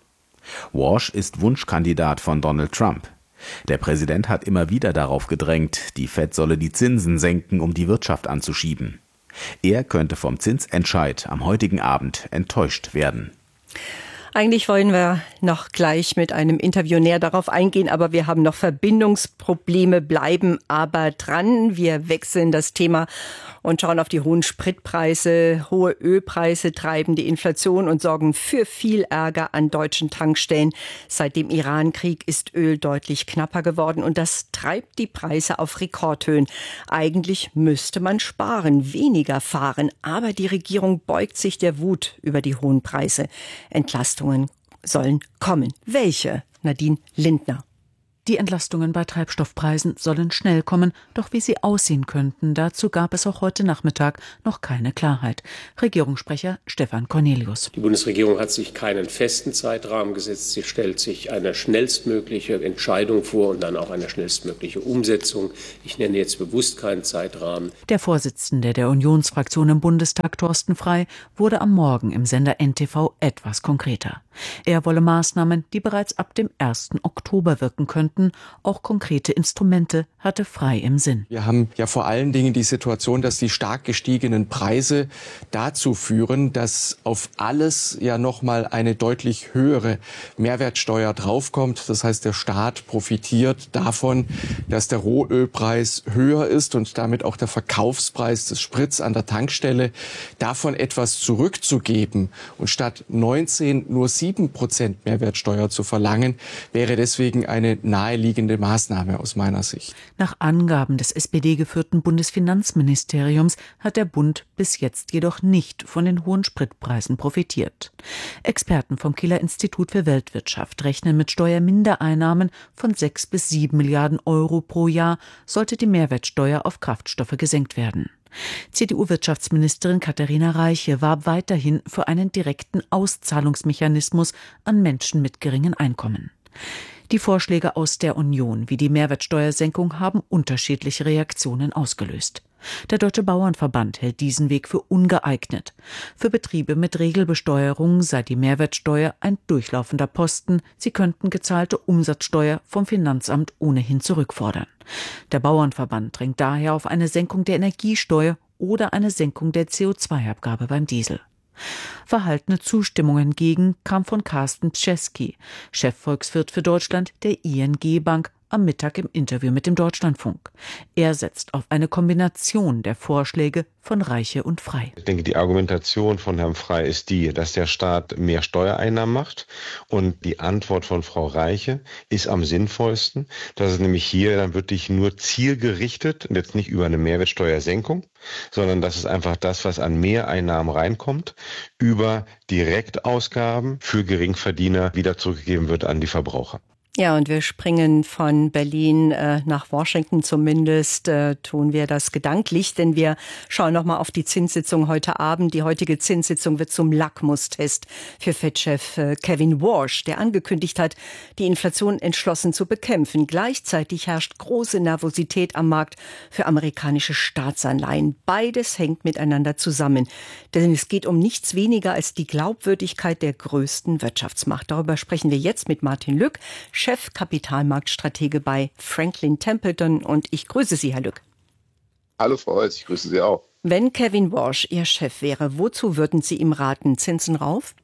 Walsh ist Wunschkandidat von Donald Trump. Der Präsident hat immer wieder darauf gedrängt, die Fed solle die Zinsen senken, um die Wirtschaft anzuschieben. Er könnte vom Zinsentscheid am heutigen Abend enttäuscht werden. Eigentlich wollen wir noch gleich mit einem Interview näher darauf eingehen, aber wir haben noch Verbindungsprobleme, bleiben aber dran. Wir wechseln das Thema und schauen auf die hohen Spritpreise. Hohe Ölpreise treiben die Inflation und sorgen für viel Ärger an deutschen Tankstellen. Seit dem Iran-Krieg ist Öl deutlich knapper geworden und das treibt die Preise auf Rekordhöhen. Eigentlich müsste man sparen, weniger fahren, aber die Regierung beugt sich der Wut über die hohen Preise. Entlastungen sollen kommen. Welche? Nadine Lindner. Die Entlastungen bei Treibstoffpreisen sollen schnell kommen, doch wie sie aussehen könnten, dazu gab es auch heute Nachmittag noch keine Klarheit. Regierungssprecher Stefan Cornelius. Die Bundesregierung hat sich keinen festen Zeitrahmen gesetzt. Sie stellt sich eine schnellstmögliche Entscheidung vor und dann auch eine schnellstmögliche Umsetzung. Ich nenne jetzt bewusst keinen Zeitrahmen. Der Vorsitzende der Unionsfraktion im Bundestag, Thorsten Frey, wurde am Morgen im Sender N T V etwas konkreter. Er wolle Maßnahmen, die bereits ab dem ersten Oktober wirken könnten, auch konkrete Instrumente hatte Frey im Sinn. Wir haben ja vor allen Dingen die Situation, dass die stark gestiegenen Preise dazu führen, dass auf alles ja nochmal eine deutlich höhere Mehrwertsteuer draufkommt. Das heißt, der Staat profitiert davon, dass der Rohölpreis höher ist und damit auch der Verkaufspreis des Sprits an der Tankstelle, davon etwas zurückzugeben und statt neunzehn nur sieben Prozent Mehrwertsteuer zu verlangen, wäre deswegen eine naheliegende Maßnahme aus meiner Sicht. Nach Angaben des S P D-geführten Bundesfinanzministeriums hat der Bund bis jetzt jedoch nicht von den hohen Spritpreisen profitiert. Experten vom Kieler Institut für Weltwirtschaft rechnen mit Steuermindereinnahmen von sechs bis sieben Milliarden Euro pro Jahr, sollte die Mehrwertsteuer auf Kraftstoffe gesenkt werden. C D U-Wirtschaftsministerin Katharina Reiche war weiterhin für einen direkten Auszahlungsmechanismus an Menschen mit geringen Einkommen. Die Vorschläge aus der Union wie die Mehrwertsteuersenkung haben unterschiedliche Reaktionen ausgelöst. Der Deutsche Bauernverband hält diesen Weg für ungeeignet. Für Betriebe mit Regelbesteuerung sei die Mehrwertsteuer ein durchlaufender Posten. Sie könnten gezahlte Umsatzsteuer vom Finanzamt ohnehin zurückfordern. Der Bauernverband drängt daher auf eine Senkung der Energiesteuer oder eine Senkung der C O zwei Abgabe beim Diesel. Verhaltene Zustimmung hingegen kam von Carsten Pschesky, Chefvolkswirt für Deutschland der I N G-Bank, am Mittag im Interview mit dem Deutschlandfunk. Er setzt auf eine Kombination der Vorschläge von Reiche und Frey. Ich denke, die Argumentation von Herrn Frey ist die, dass der Staat mehr Steuereinnahmen macht. Und die Antwort von Frau Reiche ist am sinnvollsten, dass es nämlich hier dann wirklich nur zielgerichtet, und jetzt nicht über eine Mehrwertsteuersenkung, sondern dass es einfach das, was an Mehreinnahmen reinkommt, über Direktausgaben für Geringverdiener wieder zurückgegeben wird an die Verbraucher. Ja, und wir springen von Berlin äh, nach Washington, zumindest äh, tun wir das gedanklich, denn wir schauen nochmal auf die Zinssitzung heute Abend. Die heutige Zinssitzung wird zum Lackmustest für Fed-Chef äh, Kevin Warsh, der angekündigt hat, die Inflation entschlossen zu bekämpfen. Gleichzeitig herrscht große Nervosität am Markt für amerikanische Staatsanleihen. Beides hängt miteinander zusammen, denn es geht um nichts weniger als die Glaubwürdigkeit der größten Wirtschaftsmacht. Darüber sprechen wir jetzt mit Martin Lück, Chef-Kapitalmarktstratege bei Franklin Templeton, und ich grüße Sie, Herr Lück. Hallo Frau Holz, ich grüße Sie auch. Wenn Kevin Warsh Ihr Chef wäre, wozu würden Sie ihm raten? Zinsen rauf?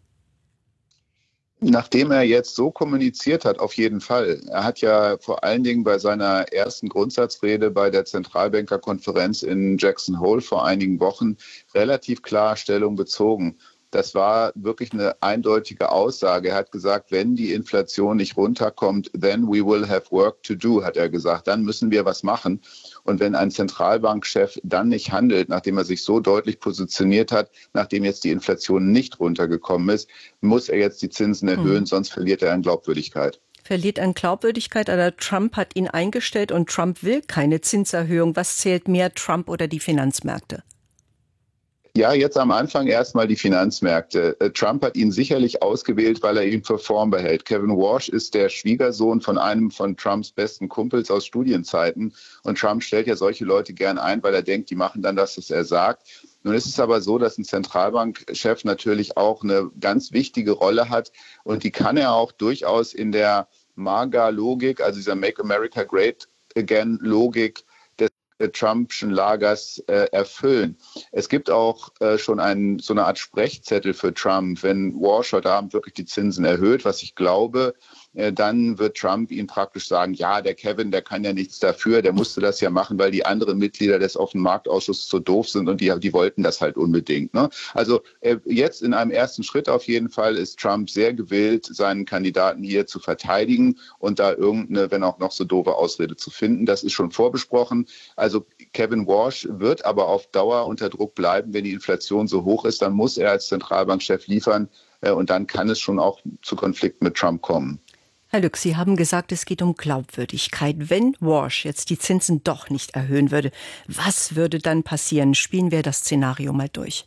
Nachdem er jetzt so kommuniziert hat, auf jeden Fall. Er hat ja vor allen Dingen bei seiner ersten Grundsatzrede bei der Zentralbankerkonferenz in Jackson Hole vor einigen Wochen relativ klar Stellung bezogen. Das war wirklich eine eindeutige Aussage. Er hat gesagt, wenn die Inflation nicht runterkommt, then we will have work to do, hat er gesagt. Dann müssen wir was machen. Und wenn ein Zentralbankchef dann nicht handelt, nachdem er sich so deutlich positioniert hat, nachdem jetzt die Inflation nicht runtergekommen ist, muss er jetzt die Zinsen erhöhen, mhm. sonst verliert er an Glaubwürdigkeit. Verliert an Glaubwürdigkeit, aber Trump hat ihn eingestellt und Trump will keine Zinserhöhung. Was zählt mehr, Trump oder die Finanzmärkte? Ja, jetzt am Anfang erstmal die Finanzmärkte. Trump hat ihn sicherlich ausgewählt, weil er ihn für Form behält. Kevin Warsh ist der Schwiegersohn von einem von Trumps besten Kumpels aus Studienzeiten. Und Trump stellt ja solche Leute gern ein, weil er denkt, die machen dann das, was er sagt. Nun ist es aber so, dass ein Zentralbankchef natürlich auch eine ganz wichtige Rolle hat und die kann er auch durchaus in der MAGA-Logik, also dieser Make America Great Again-Logik des äh, Trumpschen Lagers äh, erfüllen. Es gibt auch äh, schon einen, so eine Art Sprechzettel für Trump, wenn Walsh heute Abend wirklich die Zinsen erhöht, was ich glaube, dann wird Trump ihn praktisch sagen, ja, der Kevin, der kann ja nichts dafür, der musste das ja machen, weil die anderen Mitglieder des offenen Marktausschusses so doof sind und die, die wollten das halt unbedingt. Ne? Also jetzt in einem ersten Schritt auf jeden Fall ist Trump sehr gewillt, seinen Kandidaten hier zu verteidigen und da irgendeine, wenn auch noch so doofe Ausrede zu finden. Das ist schon vorbesprochen. Also Kevin Walsh wird aber auf Dauer unter Druck bleiben, wenn die Inflation so hoch ist, dann muss er als Zentralbankchef liefern und dann kann es schon auch zu Konflikten mit Trump kommen. Herr Lück, Sie haben gesagt, es geht um Glaubwürdigkeit. Wenn Walsh jetzt die Zinsen doch nicht erhöhen würde, was würde dann passieren? Spielen wir das Szenario mal durch.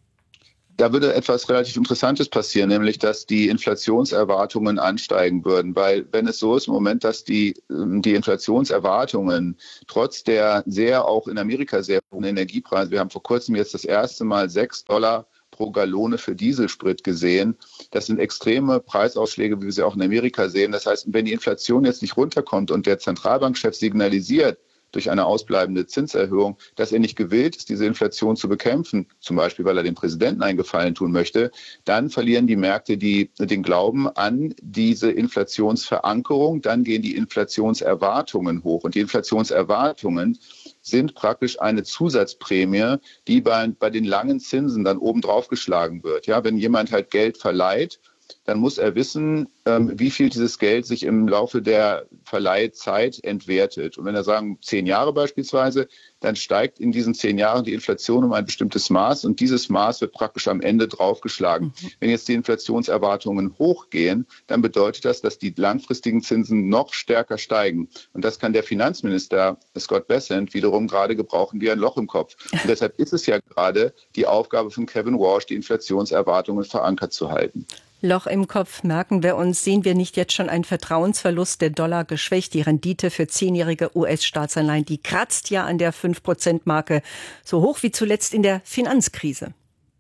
Da würde etwas relativ Interessantes passieren, nämlich dass die Inflationserwartungen ansteigen würden. Weil wenn es so ist im Moment, dass die, die Inflationserwartungen trotz der sehr, auch in Amerika sehr hohen Energiepreise, wir haben vor kurzem jetzt das erste Mal sechs Dollar pro Gallone für Dieselsprit gesehen. Das sind extreme Preisausschläge, wie wir sie auch in Amerika sehen. Das heißt, wenn die Inflation jetzt nicht runterkommt und der Zentralbankchef signalisiert durch eine ausbleibende Zinserhöhung, dass er nicht gewillt ist, diese Inflation zu bekämpfen, zum Beispiel, weil er dem Präsidenten einen Gefallen tun möchte, dann verlieren die Märkte die, den Glauben an diese Inflationsverankerung. Dann gehen die Inflationserwartungen hoch. Und die Inflationserwartungen sind praktisch eine Zusatzprämie, die bei, bei den langen Zinsen dann oben drauf geschlagen wird. Ja, wenn jemand halt Geld verleiht, dann muss er wissen, ähm, wie viel dieses Geld sich im Laufe der Verleihzeit entwertet. Und wenn er sagen, zehn Jahre beispielsweise, dann steigt in diesen zehn Jahren die Inflation um ein bestimmtes Maß und dieses Maß wird praktisch am Ende draufgeschlagen. Mhm. Wenn jetzt die Inflationserwartungen hochgehen, dann bedeutet das, dass die langfristigen Zinsen noch stärker steigen. Und das kann der Finanzminister Scott Bessent wiederum gerade gebrauchen wie ein Loch im Kopf. Und deshalb ist es ja gerade die Aufgabe von Kevin Walsh, die Inflationserwartungen verankert zu halten. Loch im Kopf merken wir uns, sehen wir nicht jetzt schon einen Vertrauensverlust, der Dollar geschwächt, die Rendite für zehnjährige U S-Staatsanleihen, die kratzt ja an der fünf Prozent Marke, so hoch wie zuletzt in der Finanzkrise.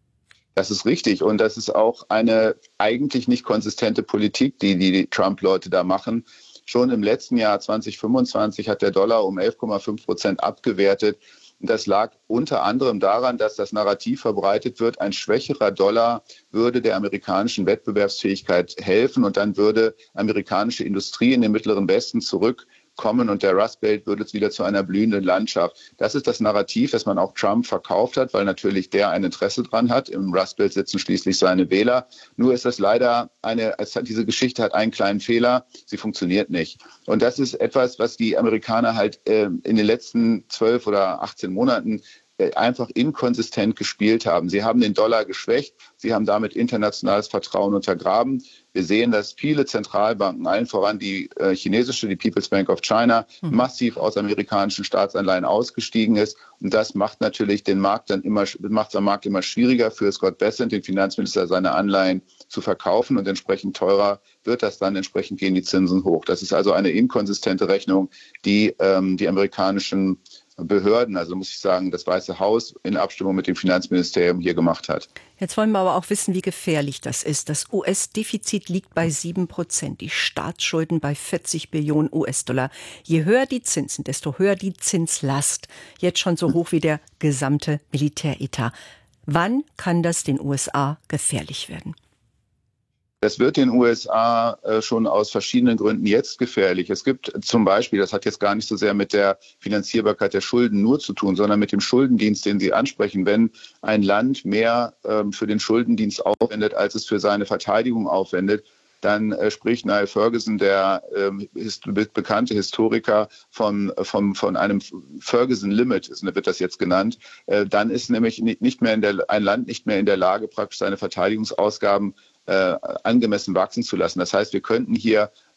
Das ist richtig und das ist auch eine eigentlich nicht konsistente Politik, die die Trump-Leute da machen. Schon im letzten Jahr zwanzig fünfundzwanzig hat der Dollar um elf Komma fünf Prozent abgewertet. Das lag unter anderem daran, dass das Narrativ verbreitet wird, ein schwächerer Dollar würde der amerikanischen Wettbewerbsfähigkeit helfen und dann würde amerikanische Industrie in den Mittleren Westen zurückkommen und der Rust Belt würde es wieder zu einer blühenden Landschaft. Das ist das Narrativ, das man auch Trump verkauft hat, weil natürlich der ein Interesse dran hat. Im Rust Belt sitzen schließlich seine Wähler. Nur ist das leider eine, diese Geschichte hat einen kleinen Fehler, sie funktioniert nicht. Und das ist etwas, was die Amerikaner halt äh, in den letzten zwölf oder achtzehn Monaten äh, einfach inkonsistent gespielt haben. Sie haben den Dollar geschwächt, sie haben damit internationales Vertrauen untergraben. Wir sehen, dass viele Zentralbanken, allen voran die äh, chinesische, die People's Bank of China, mhm. massiv aus amerikanischen Staatsanleihen ausgestiegen ist. Und das macht natürlich den Markt dann immer, macht den Markt immer schwieriger für Scott Bessent, den Finanzminister, seine Anleihen zu verkaufen und entsprechend teurer wird das dann, entsprechend gehen die Zinsen hoch. Das ist also eine inkonsistente Rechnung, die ähm, die amerikanischen Behörden, also muss ich sagen, das Weiße Haus in Abstimmung mit dem Finanzministerium hier gemacht hat. Jetzt wollen wir aber auch wissen, wie gefährlich das ist. Das U S-Defizit liegt bei sieben Prozent, die Staatsschulden bei vierzig Billionen U S-Dollar. Je höher die Zinsen, desto höher die Zinslast. Jetzt schon so hoch wie der gesamte Militäretat. Wann kann das den U S A gefährlich werden? Das wird den U S A äh, schon aus verschiedenen Gründen jetzt gefährlich. Es gibt zum Beispiel, das hat jetzt gar nicht so sehr mit der Finanzierbarkeit der Schulden nur zu tun, sondern mit dem Schuldendienst, den Sie ansprechen. Wenn ein Land mehr ähm, für den Schuldendienst aufwendet, als es für seine Verteidigung aufwendet, dann äh, spricht Niall Ferguson, der ähm, hist- bekannte Historiker, von, von, von einem Ferguson-Limit, wird das jetzt genannt. Äh, dann ist nämlich nicht mehr in der, ein Land nicht mehr in der Lage, praktisch seine Verteidigungsausgaben äh, angemessen wachsen zu lassen. Das heißt, wir könnten hier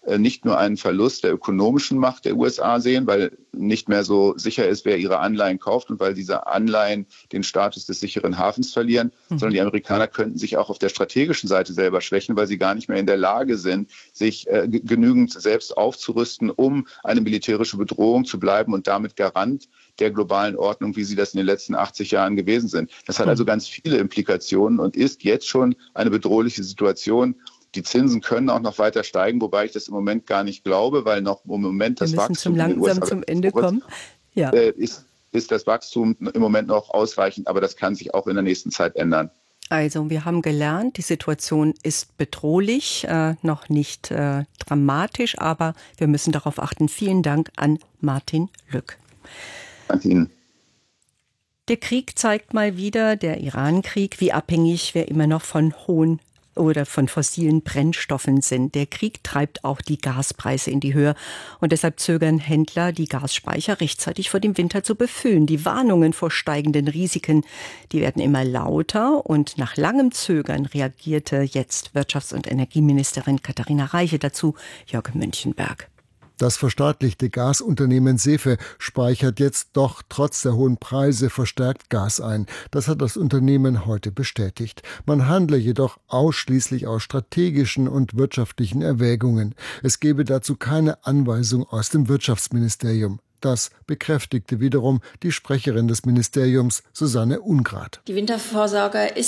nicht nur einen Verlust der ökonomischen Macht der U S A sehen, weil nicht mehr so sicher ist, wer ihre Anleihen kauft und weil diese Anleihen den Status des sicheren Hafens verlieren, mhm. sondern die Amerikaner könnten sich auch auf der strategischen Seite selber schwächen, weil sie gar nicht mehr in der Lage sind, sich äh, genügend selbst aufzurüsten, um eine militärische Bedrohung zu bleiben und damit Garant der globalen Ordnung, wie sie das in den letzten achtzig Jahren gewesen sind. Das hat also ganz viele Implikationen und ist jetzt schon eine bedrohliche Situation. Die Zinsen können auch noch weiter steigen, wobei ich das im Moment gar nicht glaube, weil noch im Moment das Wachstum Wir müssen zum langsam zum Ende kommen. Ja. Äh, ist, ist das Wachstum im Moment noch ausreichend, aber das kann sich auch in der nächsten Zeit ändern. Also wir haben gelernt, die Situation ist bedrohlich, äh, noch nicht äh, dramatisch, aber wir müssen darauf achten. Vielen Dank an Martin Lück. Danke Ihnen. Der Krieg zeigt mal wieder, der Iran-Krieg, wie abhängig wir immer noch von hohen oder von fossilen Brennstoffen sind. Der Krieg treibt auch die Gaspreise in die Höhe und deshalb zögern Händler, die Gasspeicher rechtzeitig vor dem Winter zu befüllen. Die Warnungen vor steigenden Risiken, die werden immer lauter und nach langem Zögern reagierte jetzt Wirtschafts- und Energieministerin Katharina Reiche dazu, Jörg Münchenberg. Das verstaatlichte Gasunternehmen Sefe speichert jetzt doch trotz der hohen Preise verstärkt Gas ein. Das hat das Unternehmen heute bestätigt. Man handle jedoch ausschließlich aus strategischen und wirtschaftlichen Erwägungen. Es gebe dazu keine Anweisung aus dem Wirtschaftsministerium. Das bekräftigte wiederum die Sprecherin des Ministeriums, Susanne Ungrad. Die Wintervorsorge ist